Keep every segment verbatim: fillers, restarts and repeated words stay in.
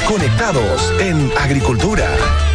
Conectados en Agricultura.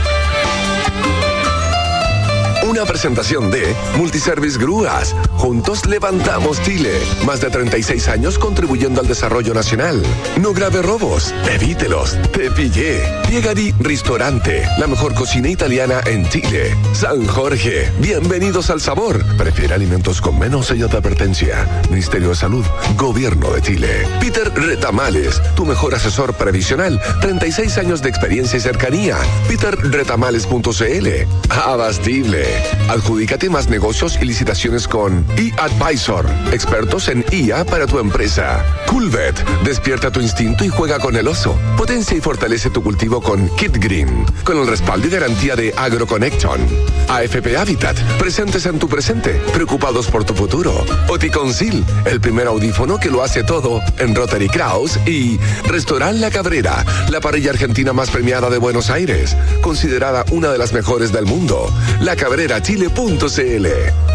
Una presentación de Multiservice Grúas. Juntos levantamos Chile. Más de treinta y seis años contribuyendo al desarrollo nacional. No grave robos. Evítelos. Te pillé. Piegari Ristorante. La mejor cocina italiana en Chile. San Jorge. Bienvenidos al sabor. Prefiere alimentos con menos sellos de advertencia. Ministerio de Salud. Gobierno de Chile. Peter Retamales. Tu mejor asesor previsional. treinta y seis años de experiencia y cercanía. peter retamales punto c l. Abastible. Adjudícate más negocios y licitaciones con eAdvisor, expertos en I A para tu empresa. Coolvet, despierta tu instinto y juega con el oso. Potencia y fortalece tu cultivo con Kit Green, con el respaldo y garantía de AgroConnection. A F P Habitat, presentes en tu presente, preocupados por tu futuro. Oticonsil, el primer audífono que lo hace todo en Rotary Kraus. Y Restaurant La Cabrera, la parrilla argentina más premiada de Buenos Aires, considerada una de las mejores del mundo. La Cabrera Chile punto c l.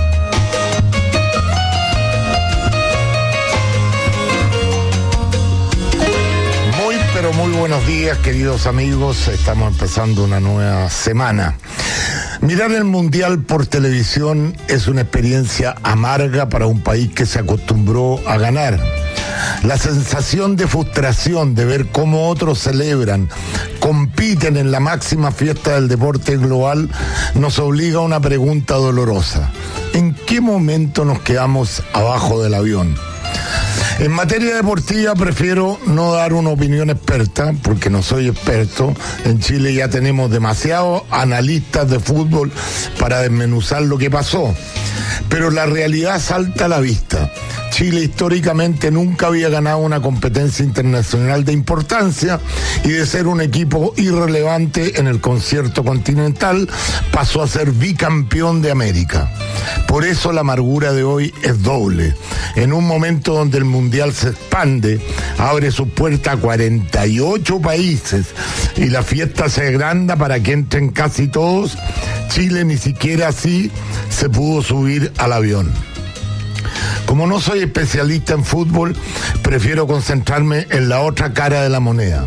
Muy pero muy buenos días, queridos amigos. Estamos empezando una nueva semana. Mirar el Mundial por televisión es una experiencia amarga para un país que se acostumbró a ganar. La sensación de frustración de ver cómo otros celebran, compiten en la máxima fiesta del deporte global, nos obliga a una pregunta dolorosa. ¿En qué momento nos quedamos abajo del avión? En materia deportiva prefiero no dar una opinión experta, porque no soy experto. En Chile ya tenemos demasiados analistas de fútbol para desmenuzar lo que pasó. Pero la realidad salta a la vista. Chile históricamente nunca había ganado una competencia internacional de importancia y de ser un equipo irrelevante en el concierto continental pasó a ser bicampeón de América. Por eso la amargura de hoy es doble. En un momento donde el Mundial se expande, abre sus puertas a cuarenta y ocho países y la fiesta se agranda para que entren casi todos, Chile ni siquiera así se pudo subir al avión. Como no soy especialista en fútbol, prefiero concentrarme en la otra cara de la moneda.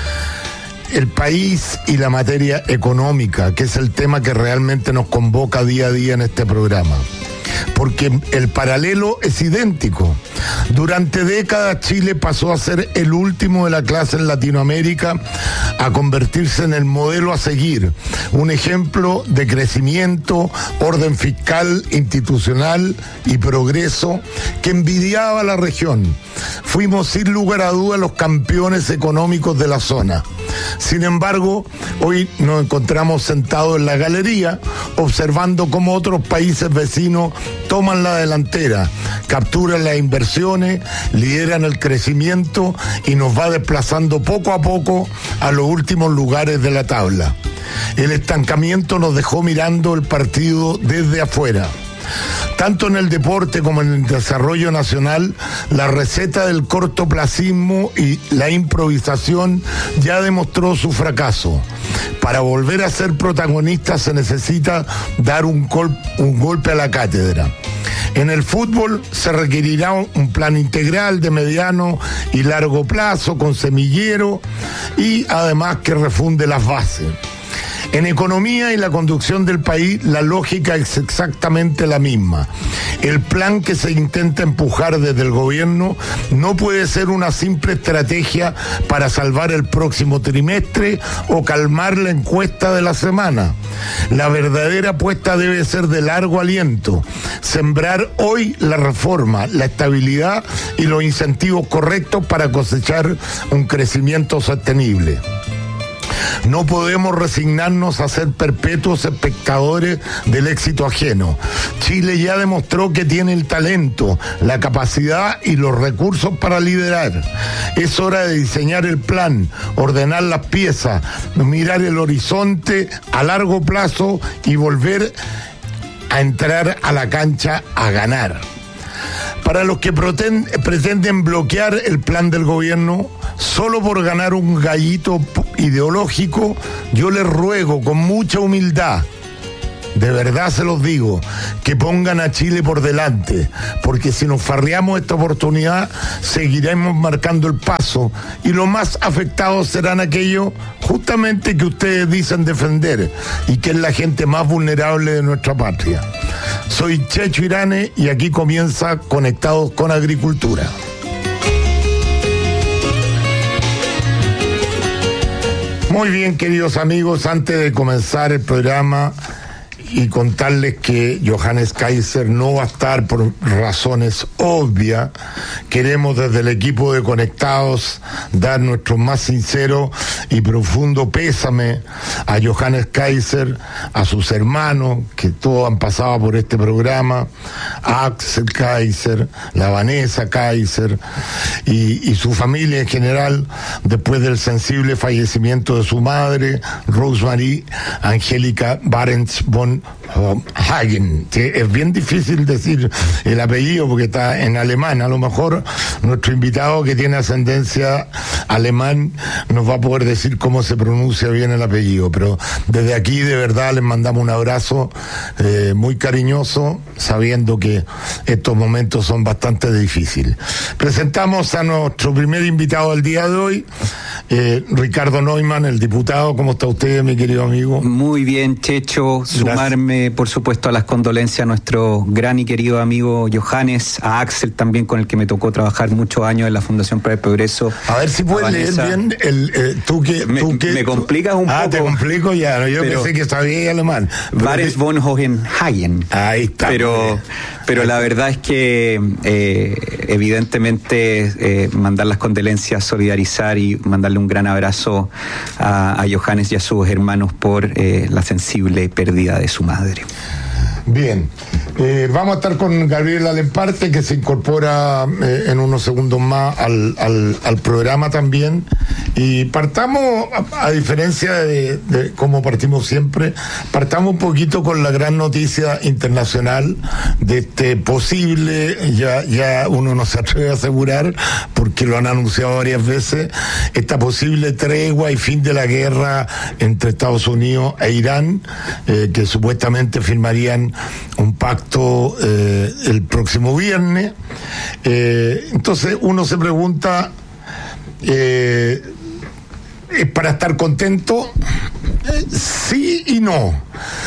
El país y la materia económica, que es el tema que realmente nos convoca día a día en este programa. Porque el paralelo es idéntico. Durante décadas Chile pasó a ser el último de la clase en Latinoamérica a convertirse en el modelo a seguir, un ejemplo de crecimiento, orden fiscal, institucional y progreso que envidiaba a la región. Fuimos sin lugar a dudas los campeones económicos de la zona. Sin embargo, hoy nos encontramos sentados en la galería observando cómo otros países vecinos toman la delantera, capturan las inversiones, lideran el crecimiento y nos va desplazando poco a poco a los últimos lugares de la tabla. El estancamiento nos dejó mirando el partido desde afuera. Tanto en el deporte como en el desarrollo nacional, la receta del cortoplacismo y la improvisación ya demostró su fracaso. Para volver a ser protagonista se necesita dar un, gol- un golpe a la cátedra. En el fútbol se requerirá un plan integral de mediano y largo plazo con semillero y además que refunde las bases. En economía y la conducción del país, la lógica es exactamente la misma. El plan que se intenta empujar desde el gobierno no puede ser una simple estrategia para salvar el próximo trimestre o calmar la encuesta de la semana. La verdadera apuesta debe ser de largo aliento, sembrar hoy la reforma, la estabilidad y los incentivos correctos para cosechar un crecimiento sostenible. No podemos resignarnos a ser perpetuos espectadores del éxito ajeno. Chile ya demostró que tiene el talento, la capacidad y los recursos para liderar. Es hora de diseñar el plan, ordenar las piezas, mirar el horizonte a largo plazo y volver a entrar a la cancha a ganar. Para los que pretenden bloquear el plan del gobierno solo por ganar un gallito ideológico, yo les ruego con mucha humildad de verdad se los digo, que pongan a Chile por delante, porque si nos farreamos esta oportunidad, seguiremos marcando el paso y los más afectados serán aquellos justamente que ustedes dicen defender y que es la gente más vulnerable de nuestra patria. Soy Checho Irane y aquí comienza Conectados con Agricultura. Muy bien, queridos amigos, antes de comenzar el programa y contarles que Johannes Kaiser no va a estar por razones obvias, queremos desde el equipo de Conectados dar nuestro más sincero y profundo pésame a Johannes Kaiser, a sus hermanos que todos han pasado por este programa, a Axel Kaiser, la Vanessa Kaiser y, y su familia en general, después del sensible fallecimiento de su madre, Rosemarie Angélica Barents von Hagen, que es bien difícil decir el apellido porque está en alemán. A lo mejor nuestro invitado que tiene ascendencia alemán nos va a poder decir cómo se pronuncia bien el apellido, pero desde aquí de verdad les mandamos un abrazo eh, muy cariñoso, sabiendo que estos momentos son bastante difíciles. Presentamos a nuestro primer invitado del día de hoy, eh, Ricardo Neumann, el diputado. ¿Cómo está usted, mi querido amigo? Muy bien, Checho. Sumarme, por supuesto, a las condolencias a nuestro gran y querido amigo Johannes, a Axel también, con el que me tocó trabajar muchos años en la Fundación para el Progreso. A ver si puedes leer bien el, eh, tú que... Me, tú que, me complicas un ah, poco. Ah, te complico ya, no, yo pero, pensé que sabía alemán. Barents von Hohenhagen. Ahí está. Pero, pero la verdad es que eh, evidentemente eh, mandar las condolencias, solidarizar y mandarle un gran abrazo a, a Johannes y a sus hermanos por eh, la sensible pérdida de su madre. Bien, eh, vamos a estar con Gabriela Lemparte, que se incorpora eh, en unos segundos más al, al, al programa también. Y partamos, a, a diferencia de, de cómo partimos siempre, partamos un poquito con la gran noticia internacional de este posible, ya, ya uno no se atreve a asegurar, porque lo han anunciado varias veces, esta posible tregua y fin de la guerra entre Estados Unidos e Irán, eh, que supuestamente firmarían un pacto eh, el próximo viernes. Eh, entonces uno se pregunta, eh, ¿es para estar contento? Eh, sí y no.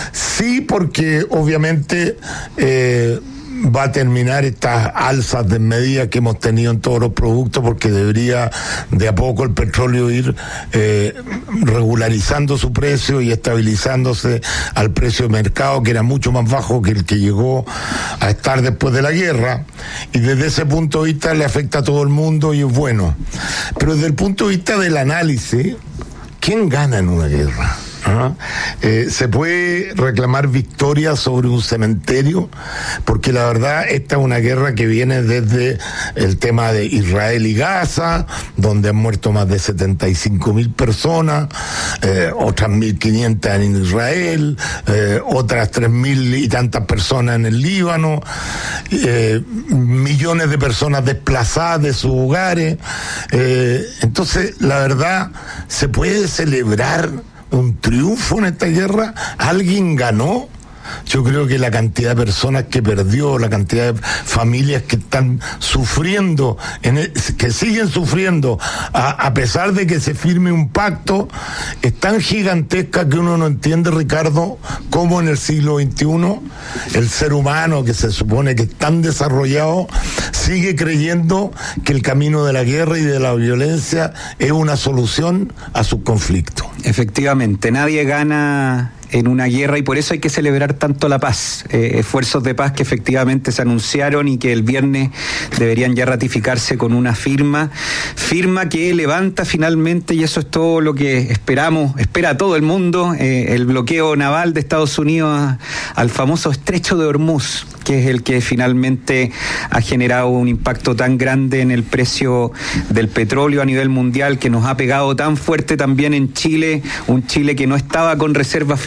Sí, porque obviamente eh, va a terminar estas alzas de medidas que hemos tenido en todos los productos, porque debería de a poco el petróleo ir eh, regularizando su precio y estabilizándose al precio de mercado, que era mucho más bajo que el que llegó a estar después de la guerra, y desde ese punto de vista le afecta a todo el mundo y es bueno. Pero desde el punto de vista del análisis, ¿quién gana en una guerra? ¿Ah? Eh, se puede reclamar victoria sobre un cementerio, porque la verdad esta es una guerra que viene desde el tema de Israel y Gaza, donde han muerto más de setenta y cinco mil personas, eh, otras mil quinientas en Israel, eh, otras tres mil y tantas personas en el Líbano, eh, millones de personas desplazadas de sus hogares. Eh, entonces la verdad, se puede celebrar un triunfo en esta guerra. ¿Alguien ganó? Yo creo que la cantidad de personas que perdió, la cantidad de familias que están sufriendo, en el, que siguen sufriendo, a, a pesar de que se firme un pacto, es tan gigantesca que uno no entiende, Ricardo, cómo en el siglo veintiuno el ser humano, que se supone que es tan desarrollado, sigue creyendo que el camino de la guerra y de la violencia es una solución a sus conflictos. Efectivamente, nadie gana en una guerra y por eso hay que celebrar tanto la paz, eh, esfuerzos de paz que efectivamente se anunciaron y que el viernes deberían ya ratificarse con una firma, firma que levanta finalmente, y eso es todo lo que esperamos, espera a todo el mundo, eh, el bloqueo naval de Estados Unidos a, al famoso estrecho de Hormuz, que es el que finalmente ha generado un impacto tan grande en el precio del petróleo a nivel mundial, que nos ha pegado tan fuerte también en Chile, un Chile que no estaba con reservas fiscales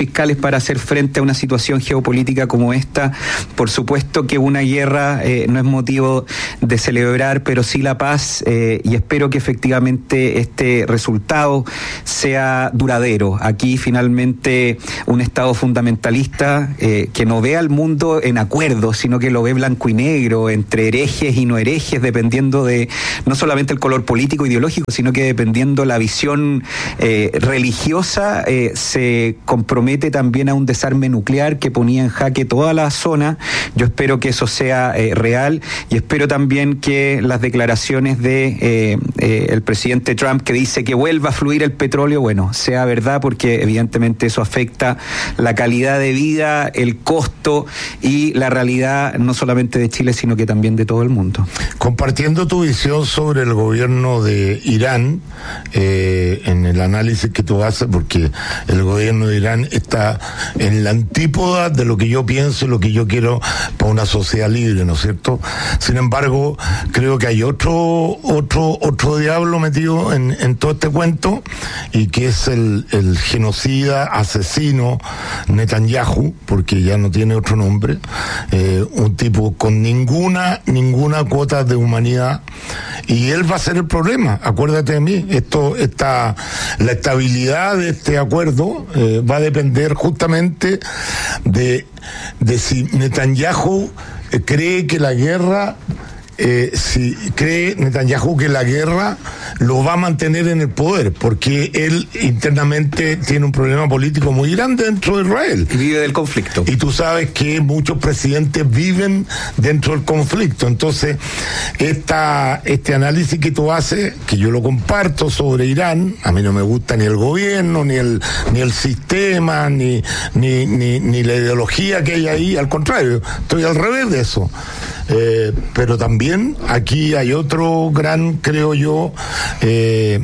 fiscales para hacer frente a una situación geopolítica como esta. Por supuesto que una guerra eh, no es motivo de celebrar, pero sí la paz, eh, y espero que efectivamente este resultado sea duradero. Aquí finalmente un Estado fundamentalista eh, que no ve al mundo en acuerdo, sino que lo ve blanco y negro, entre herejes y no herejes, dependiendo de no solamente el color político ideológico, sino que dependiendo la visión eh, religiosa, eh, se compromete también a un desarme nuclear que ponía en jaque toda la zona. Yo espero que eso sea eh, real, y espero también que las declaraciones de eh, eh, el presidente Trump, que dice que vuelva a fluir el petróleo, bueno, sea verdad, porque evidentemente eso afecta la calidad de vida, el costo y la realidad no solamente de Chile, sino que también de todo el mundo. Compartiendo tu visión sobre el gobierno de Irán, eh, en el análisis que tú haces, porque el gobierno de Irán está en la antípoda de lo que yo pienso y lo que yo quiero para una sociedad libre, ¿no es cierto? Sin embargo, creo que hay otro otro otro diablo metido en, en todo este cuento, y que es el, el genocida, asesino Netanyahu, porque ya no tiene otro nombre, eh, un tipo con ninguna ninguna cuota de humanidad, y él va a ser el problema. Acuérdate de mí, esto está, la estabilidad de este acuerdo eh, va a depender justamente de, de si Netanyahu eh, cree que la guerra Eh, si cree Netanyahu que la guerra lo va a mantener en el poder, porque él internamente tiene un problema político muy grande dentro de Israel. Y vive del conflicto. Y tú sabes que muchos presidentes viven dentro del conflicto. Entonces, esta, este análisis que tú haces, que yo lo comparto sobre Irán, a mí no me gusta ni el gobierno, ni el, ni el sistema, ni, ni, ni, ni la ideología que hay ahí, al contrario, estoy al revés de eso. Eh, pero también aquí hay otro gran, creo yo, eh,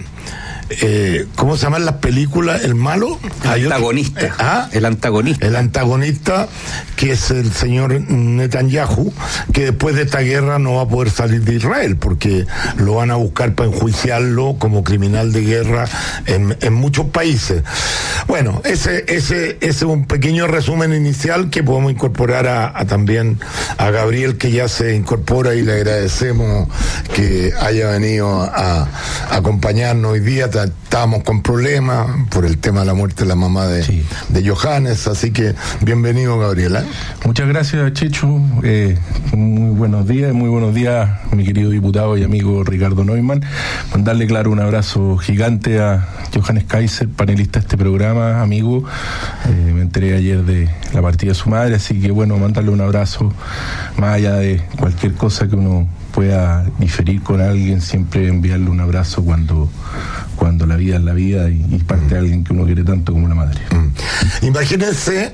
eh, ¿cómo se llaman las películas? ¿El malo? El antagonista. Otro, eh, ¿ah? El antagonista. El antagonista, que es el señor Netanyahu, que después de esta guerra no va a poder salir de Israel, porque lo van a buscar para enjuiciarlo como criminal de guerra en, en muchos países. Bueno, ese, ese, ese es un pequeño resumen inicial que podemos incorporar a, a también a Gabriel, que ya se incorpora, y le agradecemos que haya venido a, a acompañarnos hoy día. Estábamos con problemas por el tema de la muerte de la mamá de, sí. de Johannes, así que bienvenido, Gabriela. Muchas gracias, Chechu. Eh, muy buenos días, muy buenos días, mi querido diputado y amigo Ricardo Neumann. Mandarle, claro, un abrazo gigante a Johannes Kaiser, panelista de este programa, amigo. Eh, me enteré ayer de la partida de su madre, así que bueno, mandarle un abrazo, más allá de cualquier cosa que uno pueda diferir con alguien, siempre enviarle un abrazo cuando cuando la vida es la vida y, y parte de alguien que uno quiere tanto como la madre. Mm. Imagínense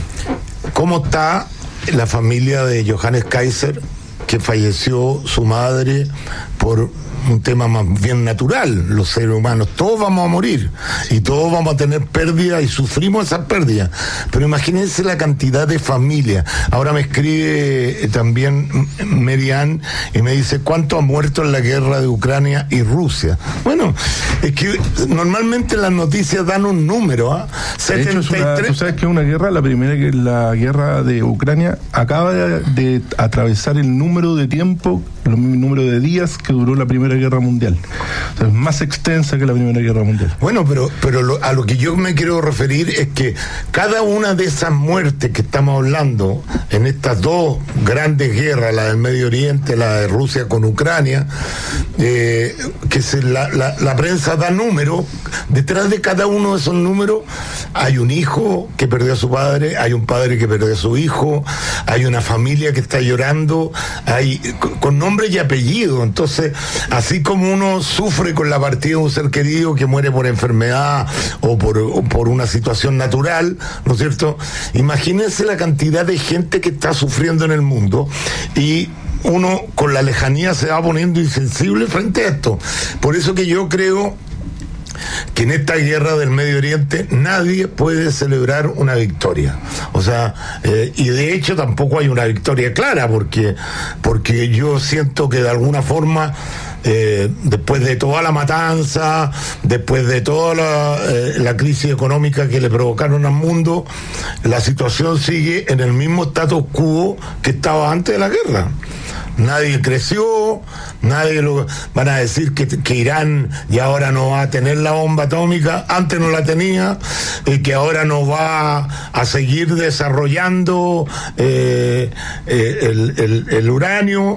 cómo está la familia de Johannes Kaiser, que falleció su madre por un tema más bien natural. Los seres humanos, todos vamos a morir y todos vamos a tener pérdidas y sufrimos esas pérdidas, pero imagínense la cantidad de familias. Ahora me escribe también Merian y me dice: ¿cuánto ha muerto en la guerra de Ucrania y Rusia? Bueno, es que normalmente las noticias dan un número, ¿ah? ¿eh? setenta y tres. De hecho, es una, tú sabes que una guerra, la primera, que la guerra de Ucrania acaba de, de atravesar el número de tiempo, el número de días que duró la primera guerra mundial. O sea, es más extensa que la primera guerra mundial. Bueno, pero, pero lo, a lo que yo me quiero referir es que cada una de esas muertes que estamos hablando en estas dos grandes guerras, la del Medio Oriente, la de Rusia con Ucrania, eh, que se, la, la, la prensa da números, detrás de cada uno de esos números hay un hijo que perdió a su padre, hay un padre que perdió a su hijo, hay una familia que está llorando, hay con, con nombre y apellido. Entonces, así como uno sufre con la partida de un ser querido que muere por enfermedad o por, o por una situación natural, ¿no es cierto? Imagínense la cantidad de gente que está sufriendo en el mundo, y uno con la lejanía se va poniendo insensible frente a esto. Por eso que yo creo que en esta guerra del Medio Oriente nadie puede celebrar una victoria. O sea, eh, y de hecho tampoco hay una victoria clara, porque, porque yo siento que de alguna forma, Eh, después de toda la matanza, después de toda la, eh, la crisis económica que le provocaron al mundo, la situación sigue en el mismo status quo que estaba antes de la guerra. Nadie creció, nadie lo van a decir que, que Irán ya ahora no va a tener la bomba atómica, antes no la tenía, y que ahora no va a seguir desarrollando eh, eh, el, el, el uranio.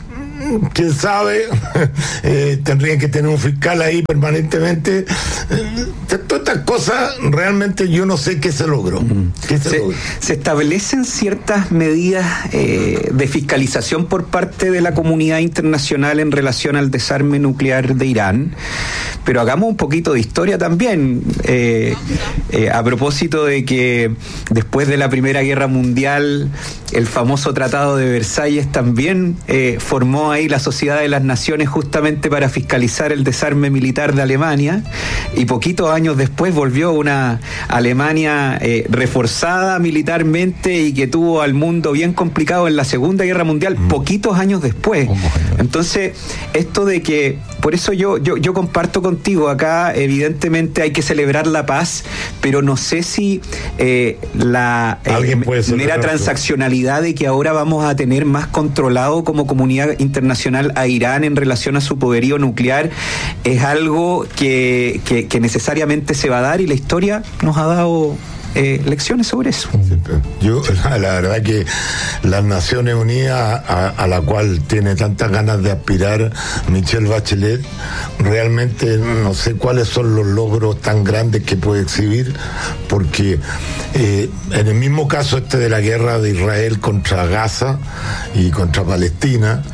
Quién sabe, eh, tendrían que tener un fiscal ahí permanentemente. Eh, todas estas cosas realmente yo no sé qué se logró. ¿Qué se, se, logró? se establecen ciertas medidas eh, de fiscalización por parte de la comunidad internacional en relación al desarme nuclear de Irán, pero hagamos un poquito de historia también, eh, eh, a propósito de que después de la Primera Guerra Mundial el famoso Tratado de Versalles también eh, formó ahí la Sociedad de las Naciones justamente para fiscalizar el desarme militar de Alemania, y poquitos años después volvió una Alemania eh, reforzada militarmente y que tuvo al mundo bien complicado en la Segunda Guerra Mundial, mm. poquitos años después. Entonces, esto de que, por eso yo, yo, yo comparto contigo acá, evidentemente hay que celebrar la paz, pero no sé si eh, la eh, mera transaccionalidad de que ahora vamos a tener más controlado como comunidad internacional a Irán en relación a su poderío nuclear es algo que, que, que necesariamente se va a dar, y la historia nos ha dado eh, lecciones sobre eso. Yo, la, la verdad que las Naciones Unidas, a, a la cual tiene tantas ganas de aspirar Michelle Bachelet, realmente no sé cuáles son los logros tan grandes que puede exhibir, porque eh, en el mismo caso este de la guerra de Israel contra Gaza y contra Palestina,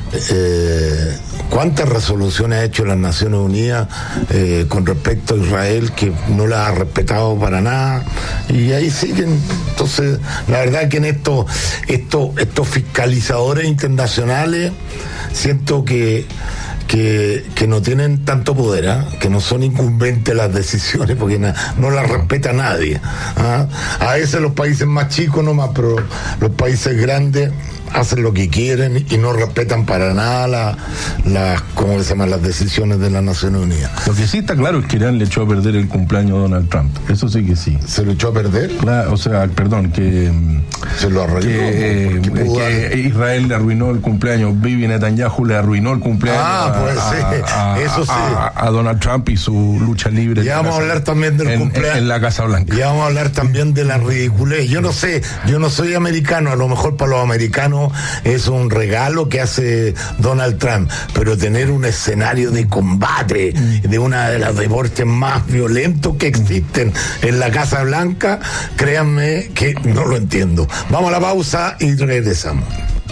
Eh, ¿cuántas resoluciones ha hecho las Naciones Unidas eh, con respecto a Israel que no las ha respetado para nada? Y ahí siguen. Entonces, la verdad que en estos estos estos fiscalizadores internacionales siento que Que, que no tienen tanto poder, ¿eh? Que no son incumbentes las decisiones, porque na, no las respeta nadie, ¿eh? A veces los países más chicos nomás, pero los países grandes hacen lo que quieren y no respetan para nada las la, ¿cómo se llama? Las decisiones de las Naciones Unidas. Lo que sí está claro es que Irán le echó a perder el cumpleaños a Donald Trump. Eso sí que sí. ¿Se lo echó a perder? Claro, o sea, perdón, que se lo arruinó. Que, eh, que Israel le arruinó el cumpleaños, Bibi Netanyahu le arruinó el cumpleaños. Ah, pues a, sí, a, eso sí. A, a Donald Trump y su lucha libre. Ya vamos a hablar también del en, cumpleaños. En la Casa Blanca. Ya vamos a hablar también de la ridiculez. Yo no sé, yo no soy americano, a lo mejor para los americanos es un regalo que hace Donald Trump, pero tener un escenario de combate de una de los deportes más violentos que existen en la Casa Blanca, créanme que no lo entiendo. Vamos a la pausa y regresamos.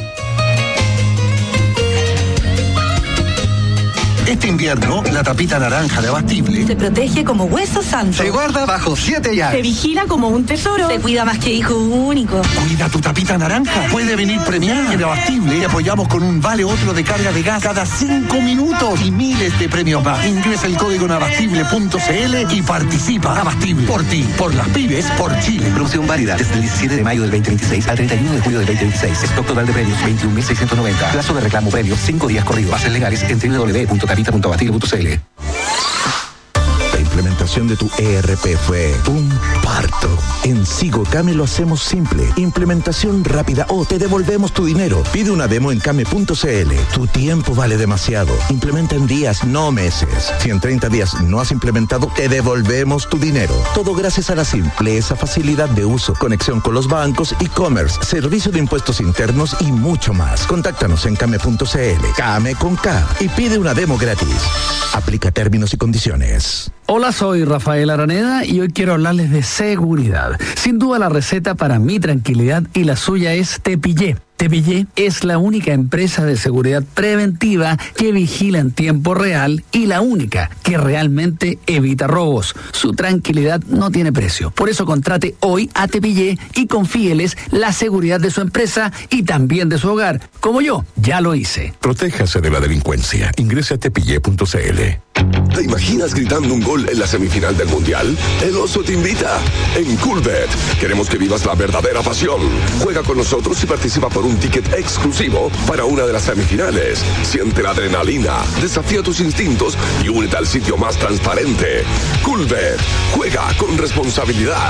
Este invierno, la tapita naranja de Abastible se protege como hueso santo. Se guarda bajo siete llaves. Se vigila como un tesoro. Se cuida más que hijo único. Cuida tu tapita naranja. Puede venir premiada. En Abastible te apoyamos con un vale otro de carga de gas cada cinco minutos y miles de premios más. Ingresa el código en abastible punto c l y participa. Abastible. Por ti, por las pymes, por Chile. Promoción válida desde el diecisiete de mayo del veinte veintiséis al treinta y uno de julio del veinte veintiséis. Stock total de premios veintiún mil seiscientos noventa. Plazo de reclamo premios cinco días corridos. Bases legales en w w w punto tapita punto abastible punto c l. La implementación de tu E R P fue un parto. En Sigocame lo hacemos simple. Implementación rápida o te devolvemos tu dinero. Pide una demo en came punto c l. Tu tiempo vale demasiado. Implementa en días, no meses. Si en treinta días no has implementado, te devolvemos tu dinero. Todo gracias a la simpleza, facilidad de uso, conexión con los bancos, e-commerce, servicio de impuestos internos y mucho más. Contáctanos en came punto c l. Came con K y pide una demo gratis. Aplica términos y condiciones. Hola, soy Rafael Araneda y hoy quiero hablarles de seguridad. Sin duda la receta para mi tranquilidad y la suya es Tepillé. Tepillé es la única empresa de seguridad preventiva que vigila en tiempo real y la única que realmente evita robos. Su tranquilidad no tiene precio. Por eso contrate hoy a Tepillé y confíeles la seguridad de su empresa y también de su hogar. Como yo, ya lo hice. Protéjase de la delincuencia. Ingrese a tepillé punto c l. ¿Te imaginas gritando un gol en la semifinal del Mundial? El Oso te invita. En Coolbet queremos que vivas la verdadera pasión. Juega con nosotros y participa por un ticket exclusivo para una de las semifinales. Siente la adrenalina, desafía tus instintos y únete al sitio más transparente. Coolbet. Juega con responsabilidad.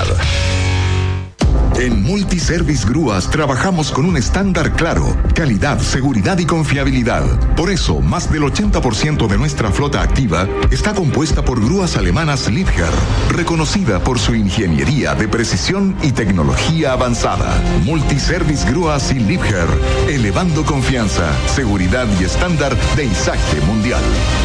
En Multiservice Grúas trabajamos con un estándar claro, calidad, seguridad y confiabilidad. Por eso, más del ochenta por ciento de nuestra flota activa está compuesta por grúas alemanas Liebherr, reconocida por su ingeniería de precisión y tecnología avanzada. Multiservice Grúas y Liebherr, elevando confianza, seguridad y estándar de ISACTE Mundial.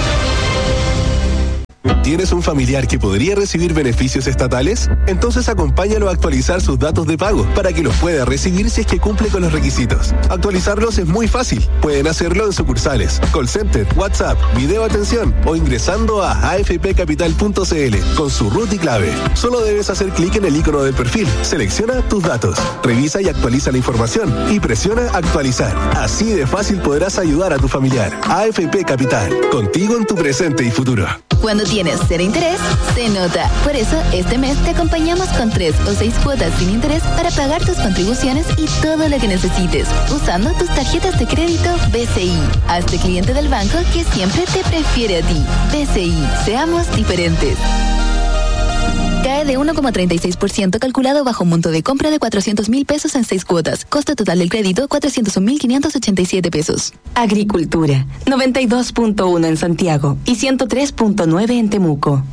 ¿Tienes un familiar que podría recibir beneficios estatales? Entonces acompáñalo a actualizar sus datos de pago para que los pueda recibir si es que cumple con los requisitos. Actualizarlos es muy fácil. Pueden hacerlo en sucursales, call center, WhatsApp, video atención o ingresando a a f p capital punto c l con su root y clave. Solo debes hacer clic en el icono del perfil, selecciona tus datos, revisa y actualiza la información y presiona actualizar. Así de fácil podrás ayudar a tu familiar. A F P Capital, contigo en tu presente y futuro. Cuando tienes cero interés, se nota. Por eso, este mes te acompañamos con tres o seis cuotas sin interés para pagar tus contribuciones y todo lo que necesites, usando tus tarjetas de crédito B C I. Hazte cliente del banco que siempre te prefiere a ti. B C I, seamos diferentes. Cae de uno coma treinta y seis por ciento calculado bajo un monto de compra de cuatrocientos mil pesos en seis cuotas. Costo total del crédito, cuatrocientos un mil quinientos ochenta y siete pesos. Agricultura, noventa y dos punto uno en Santiago y ciento tres punto nueve en Temuco.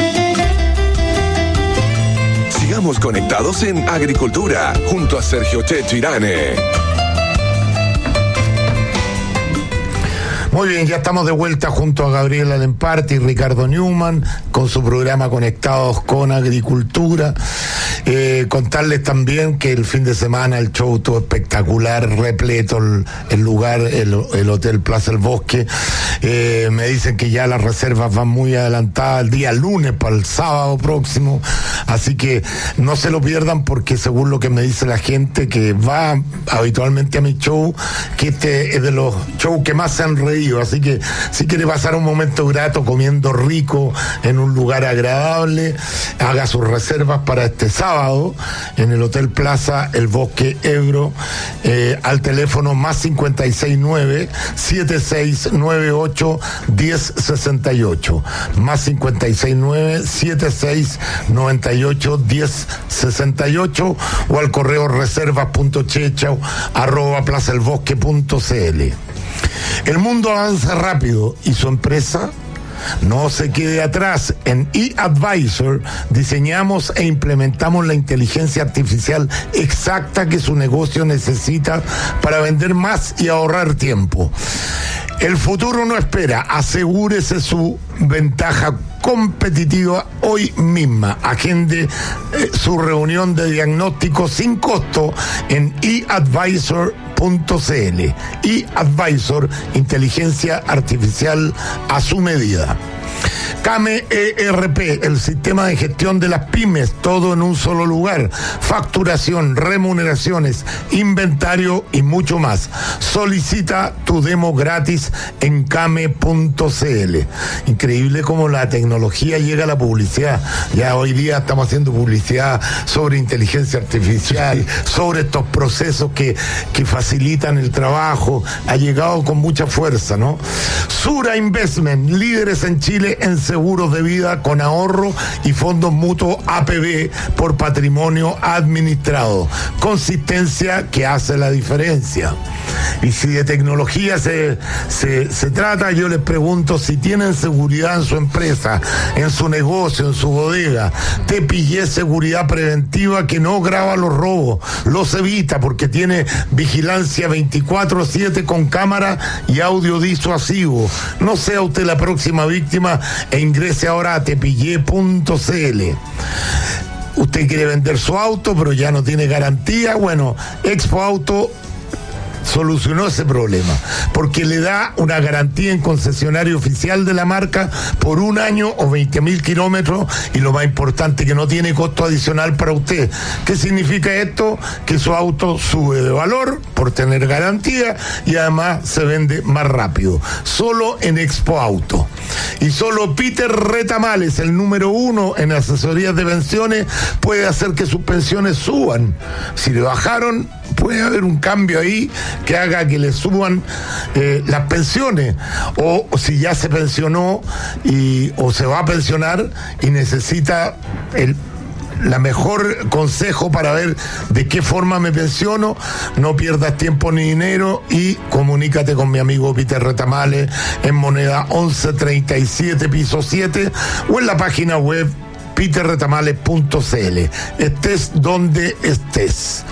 Sigamos conectados en Agricultura, junto a Sergio Checho Irane. Muy bien, ya estamos de vuelta junto a Gabriela Lemparte y Ricardo Newman con su programa Conectados con Agricultura. Eh, contarles también que el fin de semana el show estuvo espectacular, repleto el, el lugar, el, el Hotel Plaza El Bosque. Eh, me dicen que ya las reservas van muy adelantadas el día lunes para el sábado próximo, así que no se lo pierdan porque según lo que me dice la gente que va habitualmente a mi show, que este es de los shows que más se han reído. Así que si quiere pasar un momento grato comiendo rico en un lugar agradable, haga sus reservas para este sábado en el Hotel Plaza El Bosque Ebro, eh, al teléfono más cincuenta y seis nueve, setenta y seis noventa y ocho, diez sesenta y ocho, más cincuenta y seis nueve, setenta y seis noventa y ocho, diez sesenta y ocho, o al correo reservas punto chechao arroba plazaelbosque punto c l. El mundo avanza rápido y su empresa no se quede atrás. En eAdvisor diseñamos e implementamos la inteligencia artificial exacta que su negocio necesita para vender más y ahorrar tiempo. El futuro no espera, asegúrese su ventaja competitiva hoy misma. Agende eh, su reunión de diagnóstico sin costo en e advisor punto c l. eAdvisor, inteligencia artificial a su medida. Came E R P, el sistema de gestión de las pymes, todo en un solo lugar. Facturación, remuneraciones, inventario y mucho más. Solicita tu demo gratis en came punto c l. Increíble cómo la tecnología llega a la publicidad. Ya hoy día estamos haciendo publicidad sobre inteligencia artificial, sobre estos procesos que, que facilitan el trabajo. Ha llegado con mucha fuerza, ¿no? Sura Investment, líderes en Chile en seguros de vida con ahorro y fondos mutuos A P B por patrimonio administrado. Consistencia que hace la diferencia. Y si de tecnología se, se, se trata, yo les pregunto si tienen seguridad en su empresa, en su negocio, en su bodega. Te pillé seguridad preventiva que no graba los robos, los evita porque tiene vigilancia veinticuatro siete con cámara y audio disuasivo. No sea usted la próxima víctima e ingrese ahora a tepillé punto c l. Usted quiere vender su auto pero ya no tiene garantía. Bueno, Expo Auto solucionó ese problema, porque le da una garantía en concesionario oficial de la marca por un año o veinte mil kilómetros, y lo más importante, que no tiene costo adicional para usted. ¿Qué significa esto? Que su auto sube de valor por tener garantía y además se vende más rápido. Solo en Expo Auto. Y solo Peter Retamales, el número uno en asesorías de pensiones, puede hacer que sus pensiones suban. Si le bajaron, puede haber un cambio ahí que haga que le suban eh, las pensiones, o, o si ya se pensionó y, o se va a pensionar y necesita el la mejor consejo para ver de qué forma me pensiono. No pierdas tiempo ni dinero y comunícate con mi amigo Peter Retamales en Moneda once treinta y siete, piso siete, o en la página web peter retamales punto c l. Estés donde estés.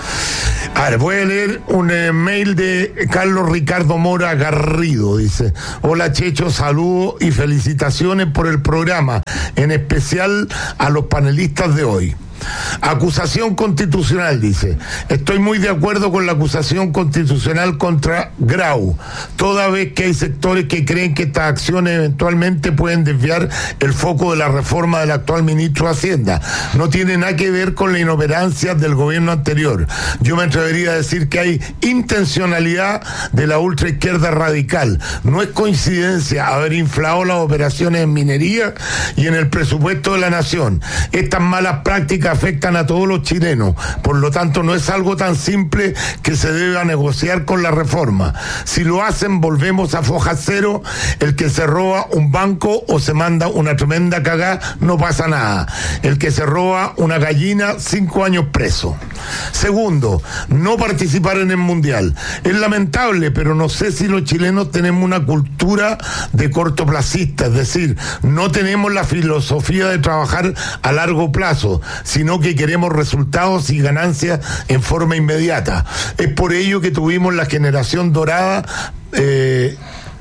A ver, voy a leer un eh, mail de Carlos Ricardo Mora Garrido. Dice: hola Checho, saludos y felicitaciones por el programa, en especial a los panelistas de hoy. Acusación constitucional, dice. Estoy muy de acuerdo con la acusación constitucional contra Grau, toda vez que hay sectores que creen que estas acciones eventualmente pueden desviar el foco de la reforma del actual ministro de Hacienda. No tiene nada que ver con la inoperancia del gobierno anterior. Yo me atrevería a decir que hay intencionalidad de la ultraizquierda radical. No es coincidencia haber inflado las operaciones en minería y en el presupuesto de la nación. Estas malas prácticas afectan a todos los chilenos, por lo tanto no es algo tan simple que se deba negociar con la reforma. Si lo hacen, volvemos a foja cero. El que se roba un banco o se manda una tremenda cagá, no pasa nada. El que se roba una gallina, cinco años preso. Segundo, no participar en el Mundial. Es lamentable, pero no sé si los chilenos tenemos una cultura de cortoplacista, es decir, no tenemos la filosofía de trabajar a largo plazo, sino que queremos resultados y ganancias en forma inmediata. Es por ello que tuvimos la generación dorada, eh,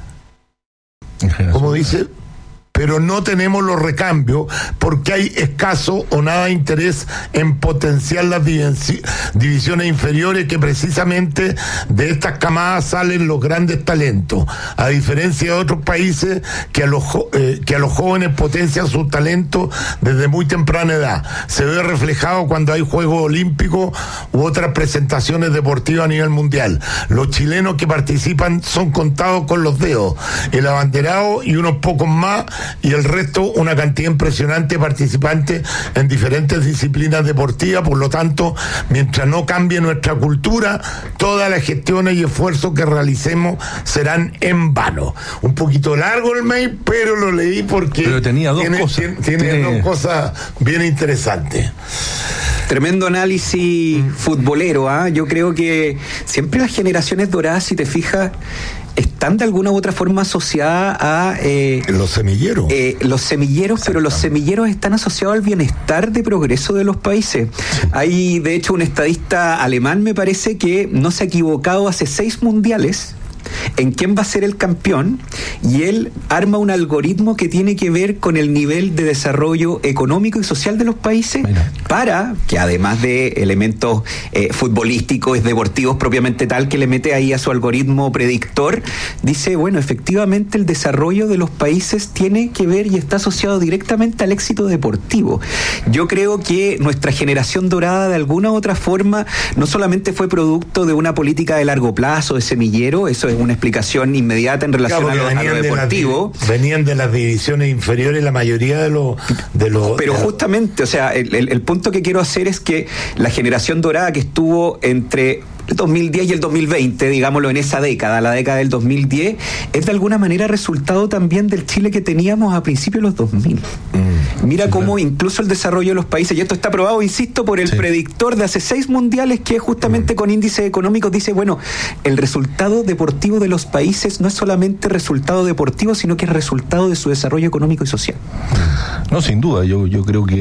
¿cómo dice? Pero no tenemos los recambios porque hay escaso o nada de interés en potenciar las divisiones inferiores, que precisamente de estas camadas salen los grandes talentos, a diferencia de otros países que a los, eh, que a los jóvenes potencian sus talentos desde muy temprana edad. Se ve reflejado cuando hay Juegos Olímpicos u otras presentaciones deportivas a nivel mundial. Los chilenos que participan son contados con los dedos, el abanderado y unos pocos más, y el resto una cantidad impresionante de participantes en diferentes disciplinas deportivas. Por lo tanto, mientras no cambie nuestra cultura, todas las gestiones y esfuerzos que realicemos serán en vano. Un poquito largo el mail, pero lo leí porque pero tenía dos tiene, cosas. Tiene, tiene tiene... dos cosas bien interesantes. Tremendo análisis futbolero, ¿ah? ¿eh? Yo creo que siempre las generaciones doradas, si te fijas, están de alguna u otra forma asociadas a... Eh, los semilleros. Eh, los semilleros, pero los semilleros están asociados al bienestar de progreso de los países. Sí. Hay, de hecho, un estadista alemán, me parece, que no se ha equivocado hace seis mundiales en quién va a ser el campeón, y él arma un algoritmo que tiene que ver con el nivel de desarrollo económico y social de los países. Mira. Para que, además de elementos eh, futbolísticos, deportivos propiamente tal, que le mete ahí a su algoritmo predictor, dice, bueno, efectivamente el desarrollo de los países tiene que ver y está asociado directamente al éxito deportivo. Yo creo que nuestra generación dorada, de alguna u otra forma, no solamente fue producto de una política de largo plazo, de semillero, eso es una explicación inmediata en relación claro, a, lo, a lo deportivo. De las, venían de las divisiones inferiores la mayoría de los... De los Pero de justamente, o sea, el, el, el punto que quiero hacer es que la generación dorada que estuvo entre el dos mil diez y el dos mil veinte, digámoslo, en esa década, la década del dos mil diez, es de alguna manera resultado también del Chile que teníamos a principios de los dos mil. Mm, Mira sí, cómo claro. incluso el desarrollo de los países, y esto está probado, insisto, por el sí. predictor de hace seis mundiales, que justamente mm. con índices económicos dice, bueno, el resultado deportivo de los países no es solamente resultado deportivo, sino que es resultado de su desarrollo económico y social. No, sin duda, yo, yo creo que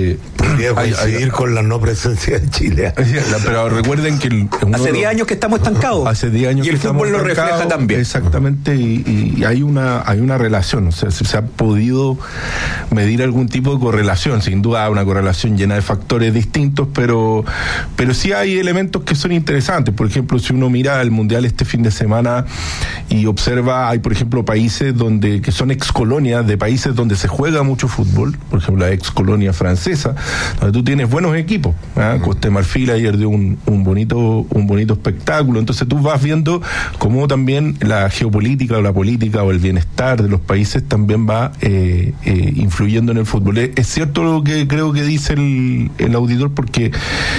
podría coincidir ay, ay, con la no presencia de Chile. Pero recuerden que el, hace diez años que estamos estancados. Hace diez años y el que fútbol lo refleja también. Exactamente, y, y hay una hay una relación, o sea, se, se ha podido medir algún tipo de correlación, sin duda una correlación llena de factores distintos, pero pero sí hay elementos que son interesantes. Por ejemplo, si uno mira el Mundial este fin de semana y observa, hay por ejemplo países donde que son ex colonias de países donde se juega mucho fútbol, por ejemplo la ex colonia francesa, donde tú tienes buenos equipos, ¿eh? Costa de Marfil ayer dio un, un bonito un bonito espectáculo. Entonces tú vas viendo cómo también la geopolítica o la política o el bienestar de los países también va eh, eh, influyendo en el fútbol. Es, es cierto lo que creo que dice el, el auditor, porque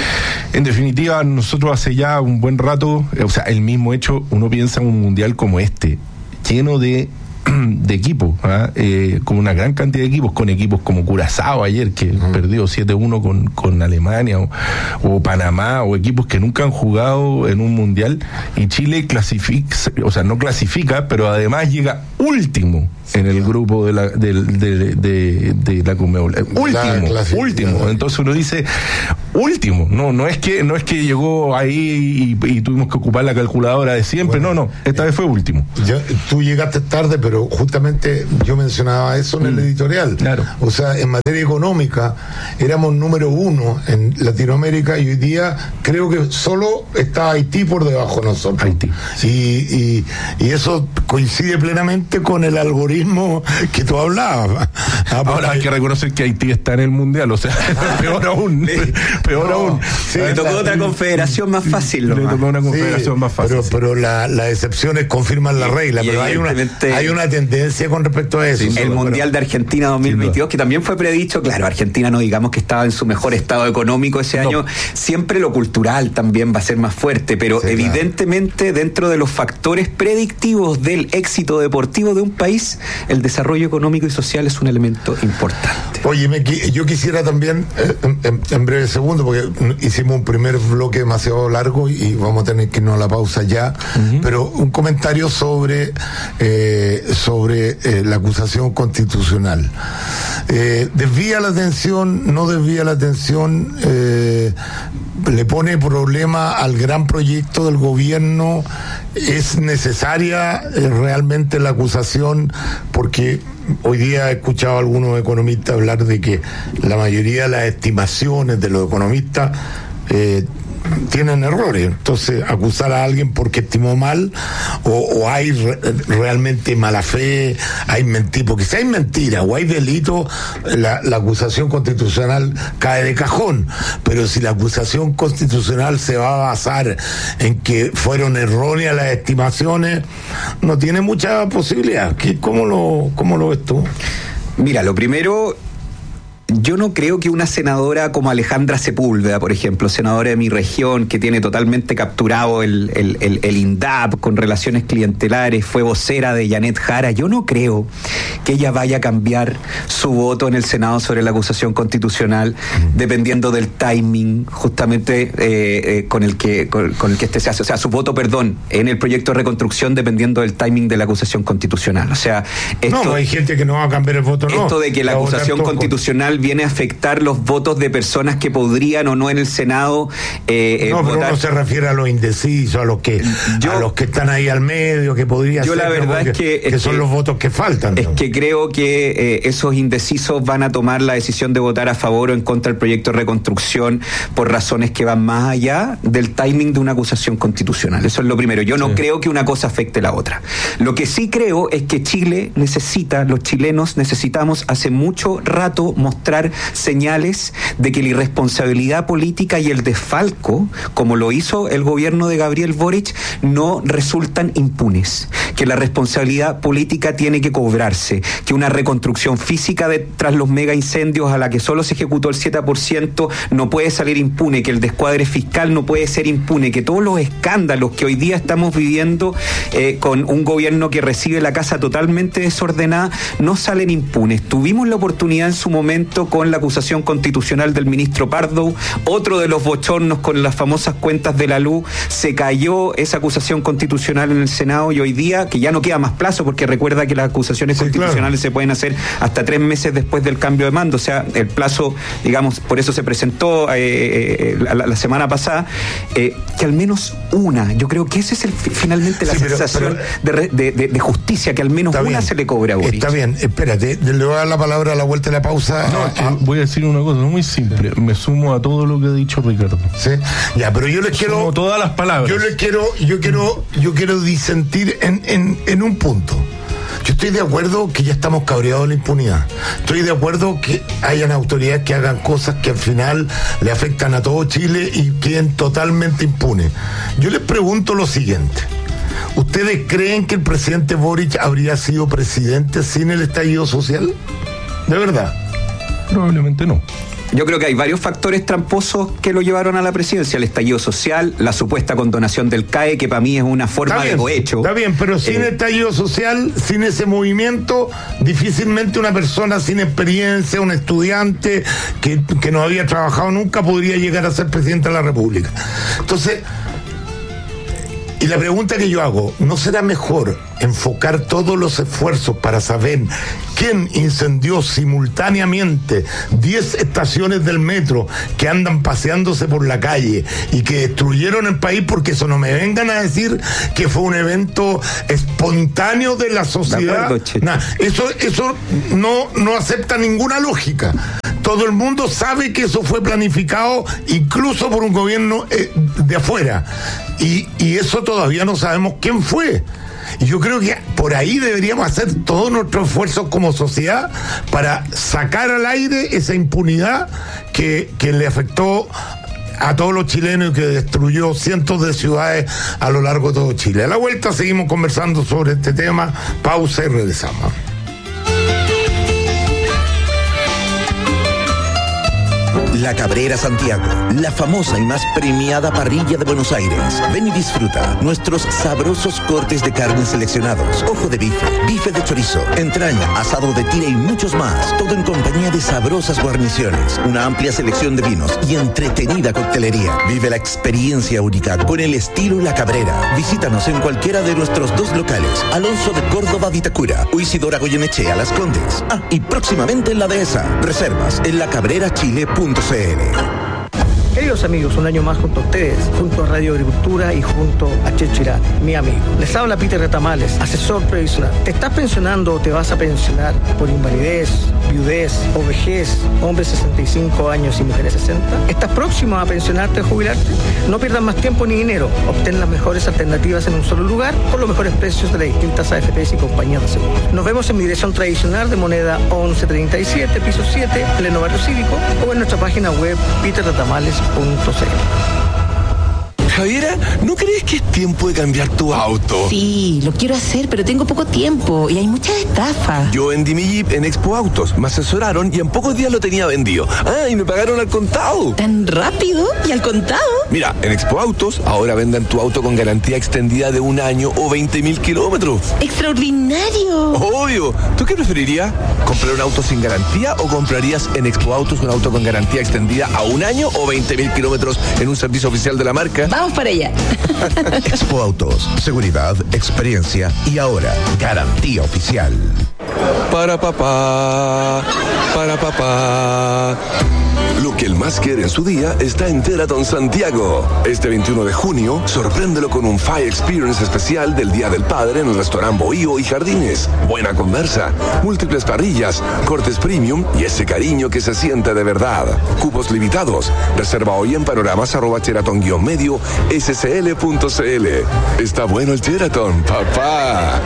en definitiva nosotros hace ya un buen rato, o sea, el mismo hecho, uno piensa en un mundial como este, lleno de de equipos, ¿eh? Eh, con una gran cantidad de equipos, con equipos como Curazao ayer, que uh-huh. perdió siete uno con, con Alemania, o, o Panamá, o equipos que nunca han jugado en un mundial, y Chile clasifica, o sea, no clasifica, pero además llega último en el grupo de la de, de, de, de la Conmebol. Último, último. Entonces uno dice, último, no, no es que, no es que llegó ahí y, y tuvimos que ocupar la calculadora de siempre, bueno, no, no, esta eh, vez fue último. Yo, tú llegaste tarde, pero justamente yo mencionaba eso en el editorial. Claro. O sea, en materia económica éramos número uno en Latinoamérica, y hoy día creo que solo está Haití por debajo de nosotros. Haití. Sí. Y, y, y eso coincide plenamente con el algoritmo que tú hablabas. Ah, ahora hay que reconocer que Haití está en el mundial, o sea, peor aún, peor no, aún. Sí, le tocó otra confederación más fácil. Le tocó una confederación sí, más fácil. Pero, sí. pero la, las excepciones confirman la regla, y pero hay una, hay una tendencia con respecto a eso. Sí, el Mundial pero, de Argentina dos mil veintidós, que también fue predicho, claro, Argentina no digamos que estaba en su mejor estado económico ese no. año, siempre lo cultural también va a ser más fuerte, pero sí, evidentemente claro. dentro de los factores predictivos del éxito deportivo de un país, el desarrollo económico y social es un elemento importante. Oye, me, yo quisiera también, eh, en, en breve segundo, porque hicimos un primer bloque demasiado largo y vamos a tener que irnos a la pausa ya, uh-huh. pero un comentario sobre, eh, sobre eh, la acusación constitucional. Eh, ¿Desvía la atención? ¿No desvía la atención? Eh, ¿Le pone problema al gran proyecto del gobierno? ¿Es necesaria eh, realmente la acusación? Porque hoy día he escuchado a algunos economistas hablar de que la mayoría de las estimaciones de los economistas eh, tienen errores. Entonces, acusar a alguien porque estimó mal, o, o hay re, realmente mala fe, hay mentira, porque si hay mentira o hay delito, la, la acusación constitucional cae de cajón. Pero si la acusación constitucional se va a basar en que fueron erróneas las estimaciones, no tiene mucha posibilidad. ¿Cómo lo, cómo lo ves tú? Mira, lo primero, yo no creo que una senadora como Alejandra Sepúlveda, por ejemplo, senadora de mi región, que tiene totalmente capturado el, el, el, el INDAP con relaciones clientelares, fue vocera de Janet Jara, yo no creo que ella vaya a cambiar su voto en el Senado sobre la acusación constitucional, dependiendo del timing justamente eh, eh, con el que con, con el que este se hace, o sea, su voto, perdón, en el proyecto de reconstrucción, dependiendo del timing de la acusación constitucional. O sea, esto, no, hay gente que no va a cambiar el voto, no. Esto de que la, la acusación constitucional viene a afectar los votos de personas que podrían o no en el Senado eh, no, eh, pero votar. Uno se refiere a los indecisos, a los que yo, a los que están ahí al medio, que podría yo ser, la verdad que, es que, que es son que, los votos que faltan. Es ¿no? que creo que eh, esos indecisos van a tomar la decisión de votar a favor o en contra del proyecto de reconstrucción por razones que van más allá del timing de una acusación constitucional. Eso es lo primero. Yo no sí. creo que una cosa afecte la otra. Lo que sí creo es que Chile necesita, los chilenos necesitamos hace mucho rato mostrar señales de que la irresponsabilidad política y el desfalco, como lo hizo el gobierno de Gabriel Boric, no resultan impunes, que la responsabilidad política tiene que cobrarse, que una reconstrucción física de, tras los mega incendios a la que solo se ejecutó el siete por ciento no puede salir impune, que el descuadre fiscal no puede ser impune, que todos los escándalos que hoy día estamos viviendo eh, con un gobierno que recibe la casa totalmente desordenada no salen impunes. Tuvimos la oportunidad en su momento esto con la acusación constitucional del ministro Pardo, otro de los bochornos con las famosas cuentas de la luz. Se cayó esa acusación constitucional en el Senado y hoy día, que ya no queda más plazo, porque recuerda que las acusaciones sí, constitucionales claro. se pueden hacer hasta tres meses después del cambio de mando, o sea, el plazo, digamos, por eso se presentó eh, eh, la, la semana pasada, eh, que al menos una, yo creo que ese es el, finalmente la sí, pero, sensación pero, de, de, de, de justicia, que al menos una bien, se le cobra a Boric. Está bien, espérate, le voy a dar la palabra a la vuelta de la pausa. No, a, a... voy a decir una cosa muy simple, me sumo a todo lo que ha dicho Ricardo. Sí, ya, pero yo les quiero... Sumo todas las palabras. Yo les quiero, yo quiero, yo quiero disentir en, en, en un punto. Yo estoy de acuerdo que ya estamos cabreados de la impunidad. Estoy de acuerdo que hayan autoridades que hagan cosas que al final le afectan a todo Chile y queden totalmente impunes. Yo les pregunto lo siguiente. ¿Ustedes creen que el presidente Boric habría sido presidente sin el estallido social? ¿De verdad? Probablemente no. Yo creo que hay varios factores tramposos que lo llevaron a la presidencia: el estallido social, la supuesta condonación del C A E, que para mí es una forma bien, de cohecho. Está bien, pero sin eh, estallido social, sin ese movimiento, difícilmente una persona sin experiencia, un estudiante que, que no había trabajado nunca, podría llegar a ser presidente de la República. Entonces, y la pregunta que yo hago, ¿no será mejor enfocar todos los esfuerzos para saber quién incendió simultáneamente diez estaciones del metro que andan paseándose por la calle y que destruyeron el país? Porque eso no me vengan a decir que fue un evento espontáneo de la sociedad. De acuerdo, nah, eso eso no, no acepta ninguna lógica. Todo el mundo sabe que eso fue planificado incluso por un gobierno eh, de afuera. Y, y eso todavía no sabemos quién fue. Y yo creo que por ahí deberíamos hacer todos nuestros esfuerzos como sociedad para sacar al aire esa impunidad que, que le afectó a todos los chilenos y que destruyó cientos de ciudades a lo largo de todo Chile. A la vuelta seguimos conversando sobre este tema. Pausa y regresamos. La Cabrera Santiago, la famosa y más premiada parrilla de Buenos Aires. Ven y disfruta nuestros sabrosos cortes de carne seleccionados, ojo de bife, bife de chorizo, entraña, asado de tira y muchos más. Todo en compañía de sabrosas guarniciones, una amplia selección de vinos y entretenida coctelería. Vive la experiencia única con el estilo La Cabrera. Visítanos en cualquiera de nuestros dos locales, Alonso de Córdoba, Vitacura, o Isidora Goyenechea, Las Condes. Ah, y próximamente en La Dehesa. Reservas en la cabrera chile punto c l. Queridos amigos, un año más junto a ustedes, junto a Radio Agricultura y junto a Checho Irán, mi amigo. Les habla Peter Retamales, asesor previsional. ¿Te estás pensionando o te vas a pensionar por invalidez, viudez o vejez, hombres sesenta y cinco años y mujeres sesenta? ¿Estás próximo a pensionarte o jubilarte? No pierdas más tiempo ni dinero. Obtén las mejores alternativas en un solo lugar por los mejores precios de las distintas A F Pes y compañías de seguros. Nos vemos en mi dirección tradicional de Moneda once treinta y siete, piso siete, pleno barrio cívico, o en nuestra página web peter retamales punto c l. Javiera, ¿no crees que es tiempo de cambiar tu auto? Sí, lo quiero hacer, pero tengo poco tiempo y hay muchas estafas. Yo vendí mi Jeep en Expo Autos, me asesoraron y en pocos días lo tenía vendido. Ah, y me pagaron al contado. ¿Tan rápido? ¿Y al contado? Mira, en Expo Autos ahora venden tu auto con garantía extendida de un año o veinte mil kilómetros. ¡Extraordinario! Obvio. ¿Tú qué preferirías? ¿Comprar un auto sin garantía o comprarías en Expo Autos un auto con garantía extendida a un año o veinte mil kilómetros en un servicio oficial de la marca? Vamos para allá. Expo Autos, seguridad, experiencia y ahora garantía oficial. Para papá, para papá. Lo que él más quiere en su día está en Sheraton Santiago. Este veintiuno de junio, sorpréndelo con un Fire Experience especial del Día del Padre en el restaurante Bohío y Jardines. Buena conversa, múltiples parrillas, cortes premium y ese cariño que se siente de verdad. Cupos limitados. Reserva hoy en panoramas arroba Sheraton guión medio scl punto cl. Está bueno el Sheraton, papá.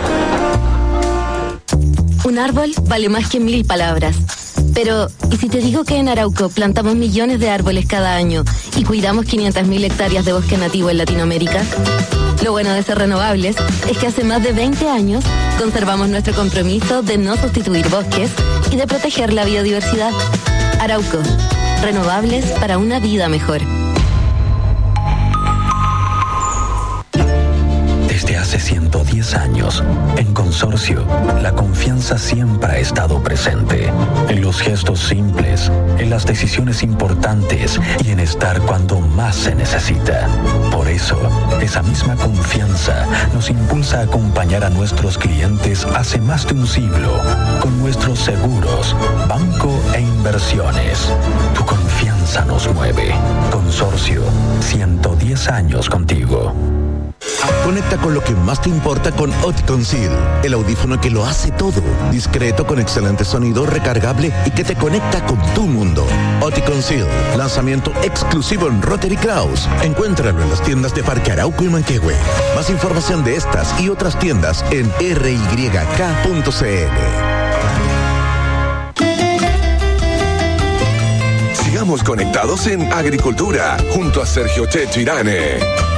Un árbol vale más que mil palabras. Pero, ¿y si te digo que en Arauco plantamos millones de árboles cada año y cuidamos quinientas mil hectáreas de bosque nativo en Latinoamérica? Lo bueno de ser renovables es que hace más de veinte años conservamos nuestro compromiso de no sustituir bosques y de proteger la biodiversidad. Arauco, renovables para una vida mejor. Desde hace ciento diez años, en Consorcio, la confianza siempre ha estado presente. En los gestos simples, en las decisiones importantes y en estar cuando más se necesita. Por eso, esa misma confianza nos impulsa a acompañar a nuestros clientes hace más de un siglo con nuestros seguros, banco e inversiones. Tu confianza nos mueve. Consorcio, ciento diez años contigo. Conecta con lo que más te importa con Oticon Seal, el audífono que lo hace todo, discreto con excelente sonido, recargable y que te conecta con tu mundo. Oticon Seal, lanzamiento exclusivo en Rotary Kraus. Encuéntralo en las tiendas de Parque Arauco y Manquehue. Más información de estas y otras tiendas en r y k punto c l. Sigamos conectados en Agricultura junto a Sergio Checho Irane.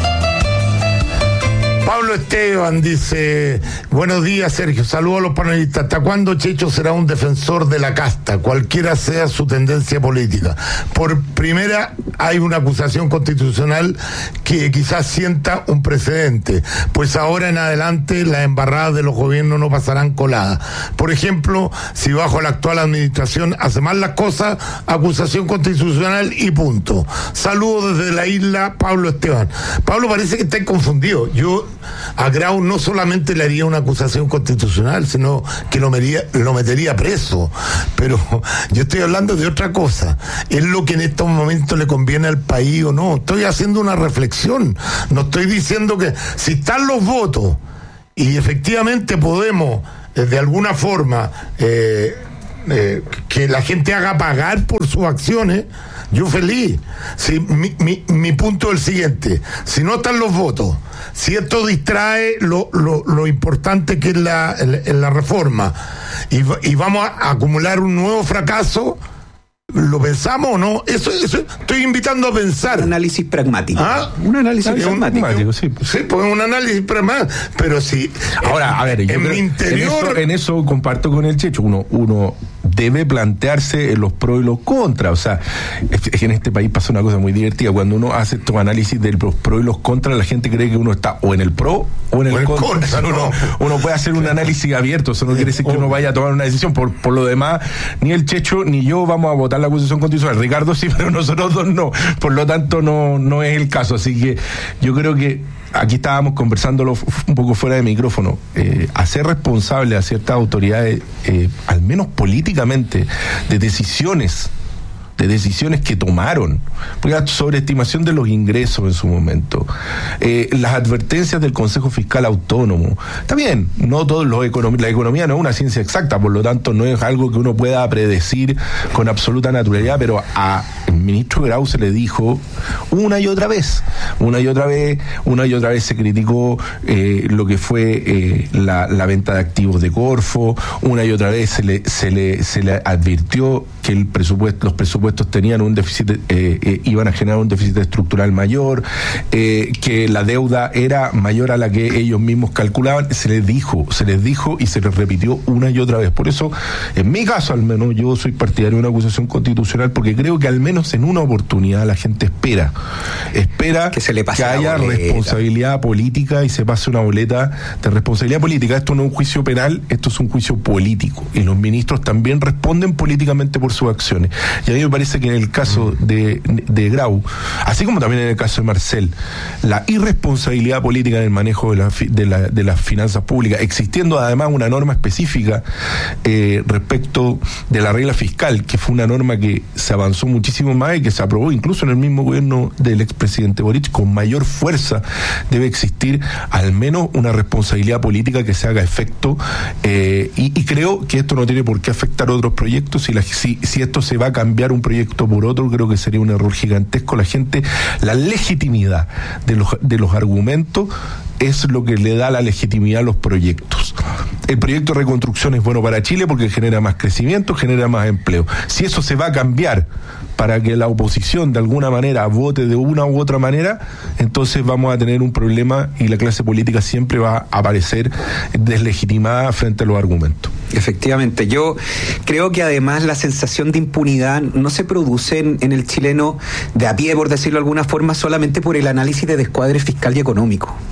Pablo Esteban dice, buenos días Sergio, saludos a los panelistas. ¿Hasta cuándo Checho será un defensor de la casta, cualquiera sea su tendencia política? Por primera hay una acusación constitucional que quizás sienta un precedente, pues ahora en adelante las embarradas de los gobiernos no pasarán coladas. Por ejemplo, si bajo la actual administración hace mal las cosas, acusación constitucional y punto. Saludos desde la isla, Pablo Esteban. Pablo, parece que está confundido. Yo a Grau no solamente le haría una acusación constitucional, sino que lo metería, lo metería preso. Pero yo estoy hablando de otra cosa. ¿Es lo que en estos momentos le conviene al país o no? Estoy haciendo una reflexión. No estoy diciendo que si están los votos y efectivamente podemos, eh, de alguna forma, eh, eh, que la gente haga pagar por sus acciones, yo feliz. Si, mi, mi, mi punto es el siguiente: si no están los votos, si esto distrae lo, lo, lo importante que es la, la, la reforma y, y vamos a acumular un nuevo fracaso, ¿lo pensamos o no? Eso, eso estoy invitando a pensar. Un análisis pragmático. ¿Ah? Un análisis un, pragmático. Sí, sí, pues un análisis pragmático. Pero si ahora, a ver, yo en creo, mi interior. En eso, en eso comparto con el Checho. Uno, uno debe plantearse los pros y los contras. O sea, es que en este país pasa una cosa muy divertida. Cuando uno hace estos análisis de los pros y los contras, la gente cree que uno está o en el pro o en el, o el contra. contra no. uno, uno puede hacer un análisis abierto. Eso no quiere decir que uno vaya a tomar una decisión. Por, por lo demás, ni el Checho ni yo vamos a votar la acusación constitucional. Ricardo sí, pero nosotros dos no. Por lo tanto, no, no es el caso. Así que yo creo que aquí estábamos conversándolo un poco fuera de micrófono. Eh, hacer responsable a ciertas autoridades, eh, al menos políticamente, de decisiones de decisiones que tomaron, porque la sobreestimación de los ingresos en su momento, eh, las advertencias del Consejo Fiscal Autónomo. Está bien, no todos los econom- la economía no es una ciencia exacta, por lo tanto no es algo que uno pueda predecir con absoluta naturalidad, pero a el ministro Grau se le dijo una y otra vez, una y otra vez, una y otra vez se criticó eh, lo que fue eh, la, la venta de activos de Corfo, una y otra vez se le, se le, se le advirtió que el presupuesto, los presupuestos tenían un déficit, eh, eh, iban a generar un déficit estructural mayor, eh, que la deuda era mayor a la que ellos mismos calculaban. Se les dijo, se les dijo y se les repitió una y otra vez. Por eso, en mi caso al menos, yo soy partidario de una acusación constitucional, porque creo que al menos en una oportunidad la gente espera, espera que, se le pase que haya responsabilidad política y se pase una boleta de responsabilidad política. Esto no es un juicio penal, esto es un juicio político, y los ministros también responden políticamente por sus acciones. Y a mí me parece que en el caso de, de Grau, así como también en el caso de Marcel, la irresponsabilidad política en el manejo de, la, de, la, de las finanzas públicas, existiendo además una norma específica eh, respecto de la regla fiscal, que fue una norma que se avanzó muchísimo más y que se aprobó incluso en el mismo gobierno del expresidente Boric con mayor fuerza. Debe existir al menos una responsabilidad política que se haga efecto, eh, y, y creo que esto no tiene por qué afectar otros proyectos. Si, la, si, si esto se va a cambiar un proyecto por otro, creo que sería un error gigantesco. La gente, la legitimidad de los, de los argumentos es lo que le da la legitimidad a los proyectos. El proyecto de reconstrucción es bueno para Chile porque genera más crecimiento, genera más empleo. Si eso se va a cambiar para que la oposición de alguna manera vote de una u otra manera, entonces vamos a tener un problema y la clase política siempre va a aparecer deslegitimada frente a los argumentos. Efectivamente, yo creo que además la sensación de impunidad no se produce en, en el chileno de a pie, por decirlo de alguna forma, solamente por el análisis de descuadre fiscal y económico.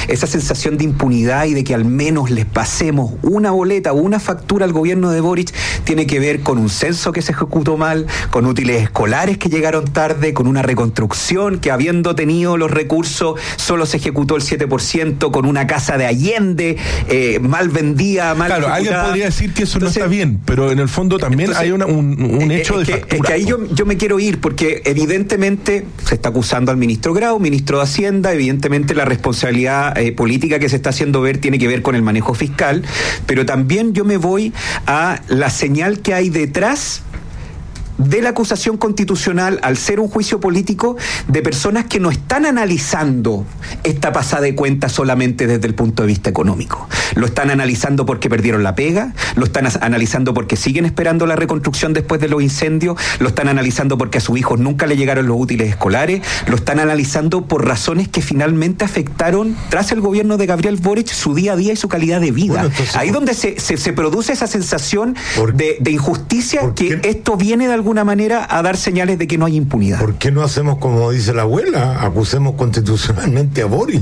esa sensación de impunidad y de que al menos les pasemos una boleta o una factura al gobierno de Boric tiene que ver con un censo que se ejecutó mal, con útiles escolares que llegaron tarde, con una reconstrucción que habiendo tenido los recursos solo se ejecutó el siete por ciento, con una casa de Allende eh, mal vendida, mal Claro, ejecutada. Alguien podría decir que eso Entonces, no está bien, pero en el fondo también entonces, hay una, un, un hecho es de que, factura. es que ahí yo, yo me quiero ir, porque evidentemente se está acusando al ministro Grau, ministro de Hacienda, evidentemente la responsabilidad eh, política que se está haciendo ver tiene que ver con el manejo fiscal, pero también yo me voy a la señal que hay detrás de la acusación constitucional, al ser un juicio político, de personas que no están analizando esta pasada de cuenta solamente desde el punto de vista económico. Lo están analizando porque perdieron la pega, lo están as- analizando porque siguen esperando la reconstrucción después de los incendios, lo están analizando porque a sus hijos nunca le llegaron los útiles escolares, lo están analizando por razones que finalmente afectaron, tras el gobierno de Gabriel Boric, su día a día y su calidad de vida. Bueno, entonces, ahí donde se, se, se produce esa sensación de, de injusticia, que esto viene de alguna manera a dar señales de que no hay impunidad. ¿Por qué no hacemos como dice la abuela? Acusemos constitucionalmente a Boric.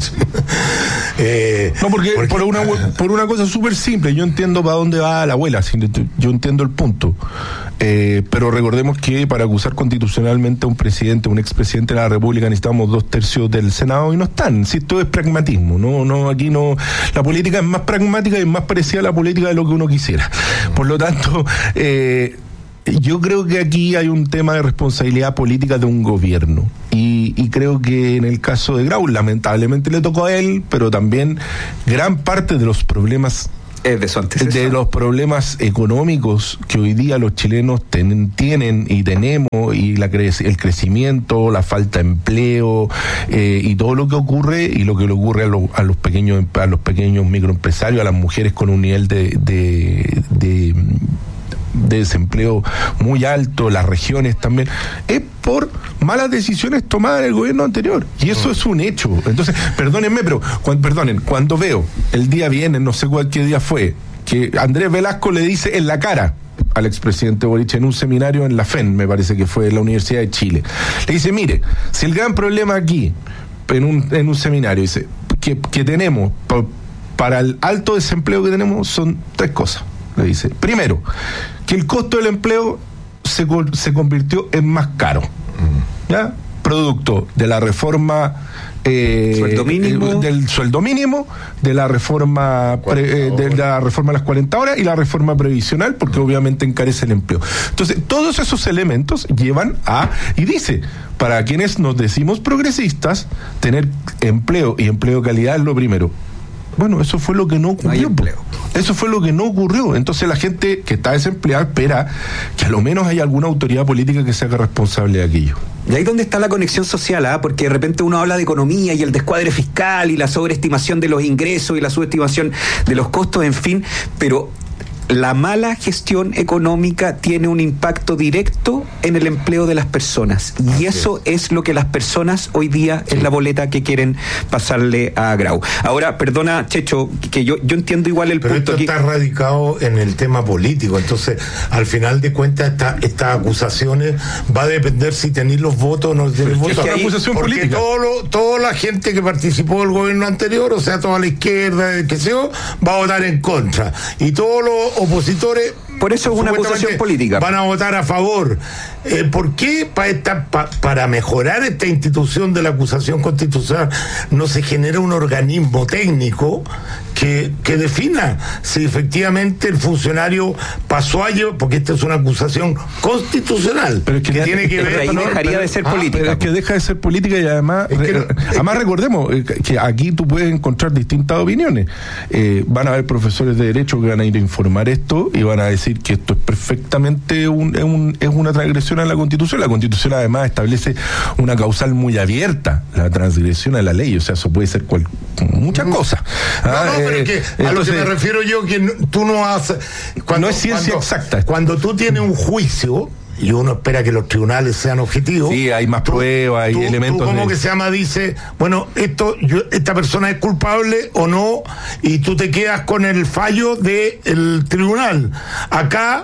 eh, No, porque, porque por, una, por una cosa súper simple, yo entiendo para dónde va la abuela, yo entiendo el punto, eh, pero recordemos que para acusar constitucionalmente a un presidente, un expresidente de la República, necesitamos dos tercios del Senado y no están. Si esto es pragmatismo, no, no, aquí no, la política es más pragmática y es más parecida a la política de lo que uno quisiera. Por lo tanto, eh, yo creo que aquí hay un tema de responsabilidad política de un gobierno y, y creo que en el caso de Grau lamentablemente le tocó a él, pero también gran parte de los problemas es de su antecesor. De los problemas económicos que hoy día los chilenos ten, tienen y tenemos, y la cre el crecimiento, la falta de empleo, eh, y todo lo que ocurre, y lo que le ocurre a, lo, a los pequeños a los pequeños microempresarios, a las mujeres con un nivel de, de, de de desempleo muy alto, las regiones también, es por malas decisiones tomadas en el gobierno anterior, y eso es un hecho. Entonces, perdónenme, pero cuando, perdonen, cuando veo el día viernes, no sé cuál qué día fue, que Andrés Velasco le dice en la cara al expresidente Boric en un seminario en la F E N, me parece que fue en la Universidad de Chile, le dice, mire, si el gran problema aquí, en un, en un seminario, dice, que, que tenemos pa, para el alto desempleo que tenemos, son tres cosas, le dice. Primero, que el costo del empleo se, se convirtió en más caro, ¿ya? Producto de la reforma eh, sueldo mínimo. Eh, del sueldo mínimo, de la reforma pre, eh, de la reforma a las cuarenta horas y la reforma previsional, porque obviamente encarece el empleo. Entonces, todos esos elementos llevan a, y dice, para quienes nos decimos progresistas, tener empleo y empleo de calidad es lo primero. Bueno, eso fue lo que no ocurrió. No eso fue lo que no ocurrió. Entonces la gente que está desempleada espera que a lo menos haya alguna autoridad política que se haga responsable de aquello. Y ahí donde está la conexión social, ¿eh? Porque de repente uno habla de economía y el descuadre fiscal y la sobreestimación de los ingresos y la subestimación de los costos, en fin, pero la mala gestión económica tiene un impacto directo en el empleo de las personas, y Así eso es. es lo que las personas hoy día sí. es la boleta que quieren pasarle a Grau. Ahora, perdona, Checho, que yo, yo entiendo igual el Pero punto esto aquí. Está radicado en el tema político, entonces al final de cuentas esta, estas acusaciones va a depender si tenéis los votos o no tenéis votos. Es una acusación porque política. Todo lo, toda la gente que participó del gobierno anterior, o sea, toda la izquierda, el que sea, va a votar en contra, y todos los opositores, por eso es una acusación política, van a votar a favor. Eh, ¿Por qué para esta, pa, para mejorar esta institución de la acusación constitucional no se genera un organismo técnico que, que defina si efectivamente el funcionario pasó a llevar, porque esta es una acusación constitucional, pero es que, que de, tiene que ver, ahí ¿no? dejaría pero, de ser ah, política. Pero es que deja de ser política, y además es que, re, además recordemos que aquí tú puedes encontrar distintas opiniones. Eh, van a haber profesores de derecho que van a ir a informar esto y van a decir que esto es perfectamente un, es, un, es una transgresión a la Constitución. La Constitución además establece una causal muy abierta, la transgresión a la ley, o sea, eso puede ser cual, muchas cosas. No, ah, no, pero eh, es que a entonces, lo que me refiero yo, que no, tú no haces... Cuando, no es ciencia cuando, exacta. Cuando tú tienes un juicio, y uno espera que los tribunales sean objetivos. Sí, hay más tú, pruebas, hay tú, elementos. Tú como de... que se llama, dice, bueno, esto, yo, esta persona es culpable o no, y tú te quedas con el fallo del tribunal. Acá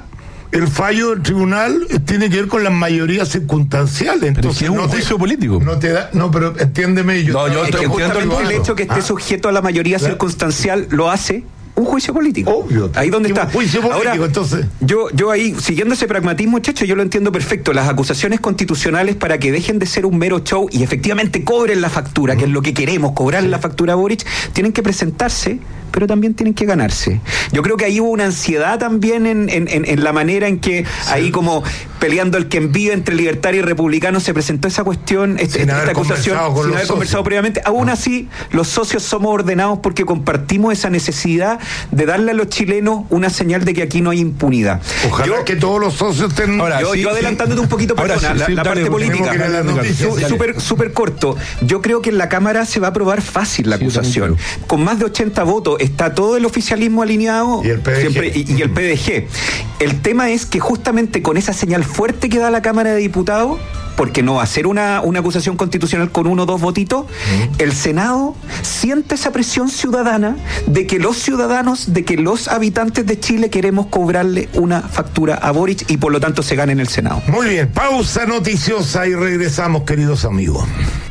el fallo del tribunal tiene que ver con las mayorías circunstanciales. Entonces, pero es no un te, juicio político. No te da, no, pero entiéndeme. Yo no, yo es que justamente el hecho que esté ¿Ah? sujeto a la mayoría claro. circunstancial lo hace un juicio político. Obvio. Ahí donde está. Un juicio político, ahora, entonces. Yo, yo ahí, siguiendo ese pragmatismo, Checho, yo lo entiendo perfecto. Las acusaciones constitucionales para que dejen de ser un mero show y efectivamente cobren la factura, mm. que es lo que queremos, cobrar sí. la factura a Boric, tienen que presentarse, pero también tienen que ganarse. Yo creo que ahí hubo una ansiedad también en, en, en, en la manera en que sí. ahí como peleando el que envíe entre libertario y republicano se presentó esa cuestión, este, sin esta haber acusación, sin haber socios. conversado previamente. Aún ah. así, los socios somos ordenados porque compartimos esa necesidad de darle a los chilenos una señal de que aquí no hay impunidad. Ojalá yo, que todos los socios estén... Ahora, yo, sí, yo adelantándote sí. un poquito, perdona, sí, la, sí, la dale, parte política, súper súper corto. Yo creo que en la Cámara se va a aprobar fácil la sí, acusación. Con más de ochenta votos está todo el oficialismo alineado y el P D G. Siempre, y, y el P D G. El tema es que justamente con esa señal fuerte que da la Cámara de Diputados, porque no va a ser una, una acusación constitucional con uno o dos votitos, uh-huh. el Senado siente esa presión ciudadana de que los ciudadanos, de que los habitantes de Chile queremos cobrarle una factura a Boric y por lo tanto se gana en el Senado. Muy bien, pausa noticiosa y regresamos, queridos amigos.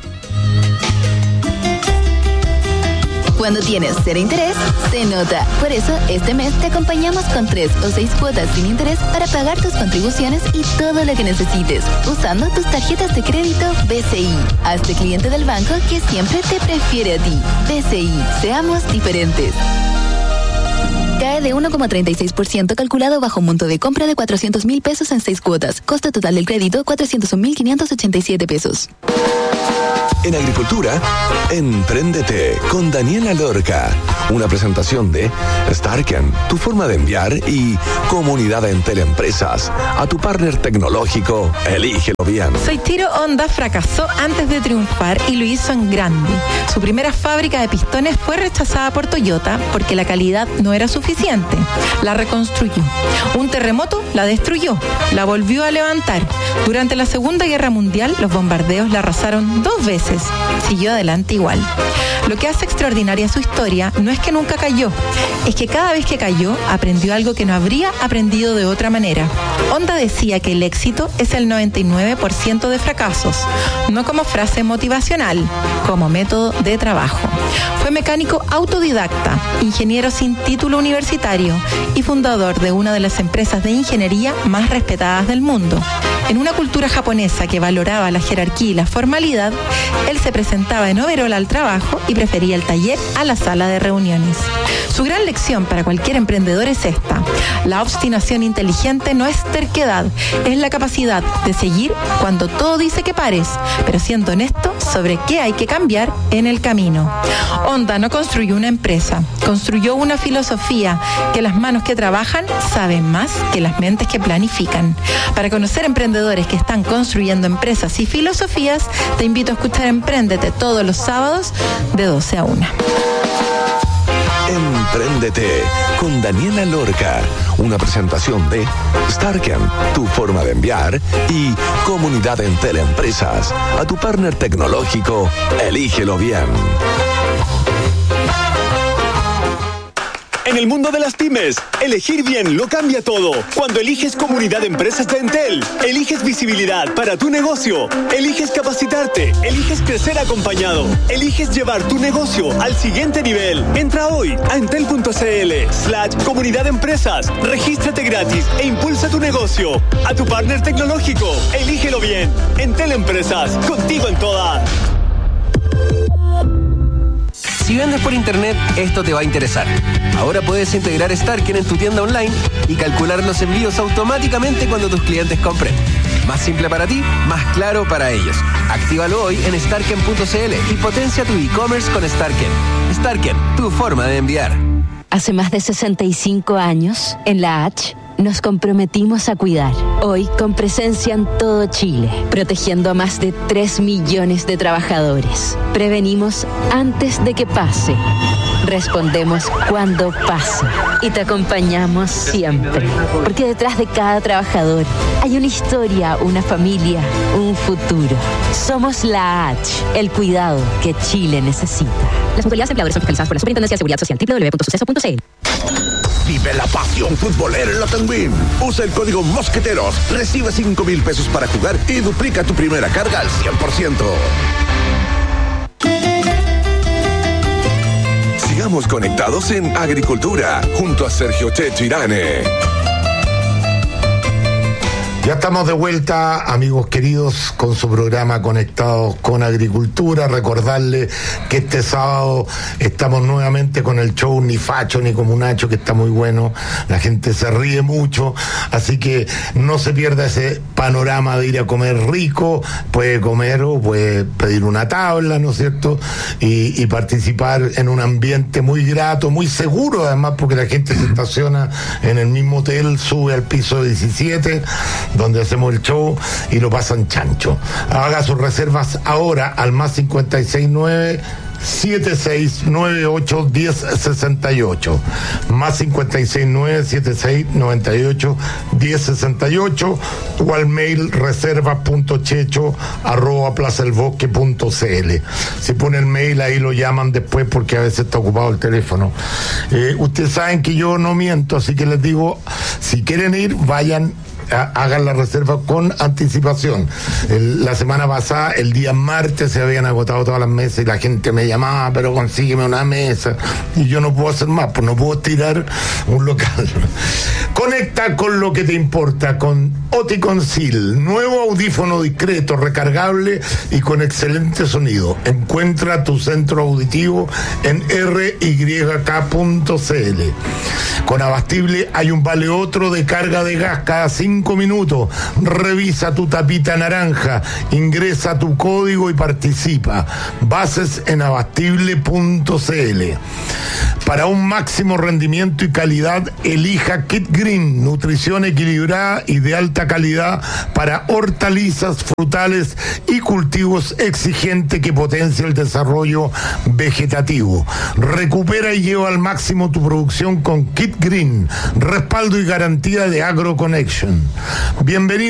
Cuando tienes cero interés, se nota. Por eso, este mes te acompañamos con tres o seis cuotas sin interés para pagar tus contribuciones y todo lo que necesites, usando tus tarjetas de crédito B C I. Hazte cliente del banco que siempre te prefiere a ti. B C I, seamos diferentes. Cae de uno coma treinta y seis por ciento calculado bajo un monto de compra de cuatrocientos mil pesos en seis cuotas. Costo total del crédito, cuatrocientos un mil quinientos ochenta y siete pesos. En agricultura, Empréndete con Daniela Lorca. Una presentación de Starken, tu forma de enviar, y Comunidad Entel Empresas. A tu partner tecnológico, elígelo bien. Soichiro Honda fracasó antes de triunfar y lo hizo en grande. Su primera fábrica de pistones fue rechazada por Toyota porque la calidad no era suficiente. La reconstruyó. Un terremoto la destruyó. La volvió a levantar. Durante la Segunda Guerra Mundial, los bombardeos la arrasaron dos veces. Siguió adelante igual. Lo que hace extraordinaria su historia no es que nunca cayó, es que cada vez que cayó aprendió algo que no habría aprendido de otra manera. Honda decía que el éxito es el noventa y nueve por ciento de fracasos, no como frase motivacional, como método de trabajo. Fue mecánico autodidacta, ingeniero sin título universitario y fundador de una de las empresas de ingeniería más respetadas del mundo. En una cultura japonesa que valoraba la jerarquía y la formalidad, él se presentaba en overol al trabajo y prefería el taller a la sala de reuniones. Su gran lección para cualquier emprendedor es esta: la obstinación inteligente no es terquedad, es la capacidad de seguir cuando todo dice que pares, pero siendo honesto sobre qué hay que cambiar en el camino. Honda no construyó una empresa, construyó una filosofía que las manos que trabajan saben más que las mentes que planifican. Para conocer emprendedores que están construyendo empresas y filosofías, te invito a escuchar Empréndete todos los sábados de doce a una. Empréndete con Daniela Lorca. Una presentación de Starken, tu forma de enviar, y Comunidad Entel Empresas. A tu partner tecnológico, elígelo bien. En el mundo de las pymes, elegir bien lo cambia todo. Cuando eliges Comunidad de Empresas de Entel, eliges visibilidad para tu negocio, eliges capacitarte, eliges crecer acompañado, eliges llevar tu negocio al siguiente nivel. Entra hoy a entel.cl slash Comunidad de Empresas, regístrate gratis e impulsa tu negocio. A tu partner tecnológico, elígelo bien. Entel Empresas, contigo en todas. Si vendes por internet, esto te va a interesar. Ahora puedes integrar Starken en tu tienda online y calcular los envíos automáticamente cuando tus clientes compren. Más simple para ti, más claro para ellos. Actívalo hoy en starken punto cl y potencia tu e-commerce con Starken. Starken, tu forma de enviar. Hace más de sesenta y cinco años, en la H, nos comprometimos a cuidar, Hoy con presencia en todo Chile, protegiendo a más de tres millones de trabajadores. Prevenimos antes de que pase. Respondemos cuando pasa y te acompañamos siempre, porque detrás de cada trabajador hay una historia, una familia, un futuro. Somos la H, el cuidado que Chile necesita. Las mutualidades de empleadores son fiscalizadas por la Superintendencia de Seguridad Social. doble u doble u doble u punto suceso punto c l. Vive la pasión futbolera en la Tenwin. Usa el código Mosqueteros, recibe cinco mil pesos para jugar y duplica tu primera carga al cien por ciento. Sigamos conectados en Agricultura, junto a Sergio Checho Irane. Ya estamos de vuelta, amigos queridos, con su programa Conectados con Agricultura. Recordarles que este sábado estamos nuevamente con el show Ni Facho ni Comunacho, que está muy bueno. La gente se ríe mucho, así que no se pierda ese panorama de ir a comer rico. Puede comer o puede pedir una tabla, ¿no es cierto? Y, y participar en un ambiente muy grato, muy seguro además, porque la gente se estaciona en el mismo hotel, sube al piso diecisiete, donde hacemos el show y lo pasan chancho. Haga sus reservas ahora al más cincuenta y seis nueve siete seis nueve ocho uno cero seis ocho, más cincuenta y seis nueve siete seis nueve ocho uno cero seis ocho, o al mail reserva punto checho arroba plaza el bosque punto c l. Si pone el mail ahí lo llaman después, porque a veces está ocupado el teléfono. Eh, ustedes saben que yo no miento, así que les digo, si quieren ir, vayan, hagan la reserva con anticipación. El, la semana pasada, el día martes, se habían agotado todas las mesas y la gente me llamaba, pero consígueme una mesa, y yo no puedo hacer más, pues no puedo tirar un local. Conecta con lo que te importa con Oticonceal, nuevo audífono discreto, recargable y con excelente sonido. Encuentra tu centro auditivo en r y k punto c l. Con Abastible hay un vale otro de carga de gas cada cinco minutos. Revisa tu tapita naranja, ingresa tu código y participa. Bases en abastible punto c l. Para un máximo rendimiento y calidad, elija Kit Green, nutrición equilibrada y de alta calidad para hortalizas, frutales y cultivos exigentes que potencia el desarrollo vegetativo. Recupera y lleva al máximo tu producción con Kit Green, respaldo y garantía de AgroConnection. Bienvenido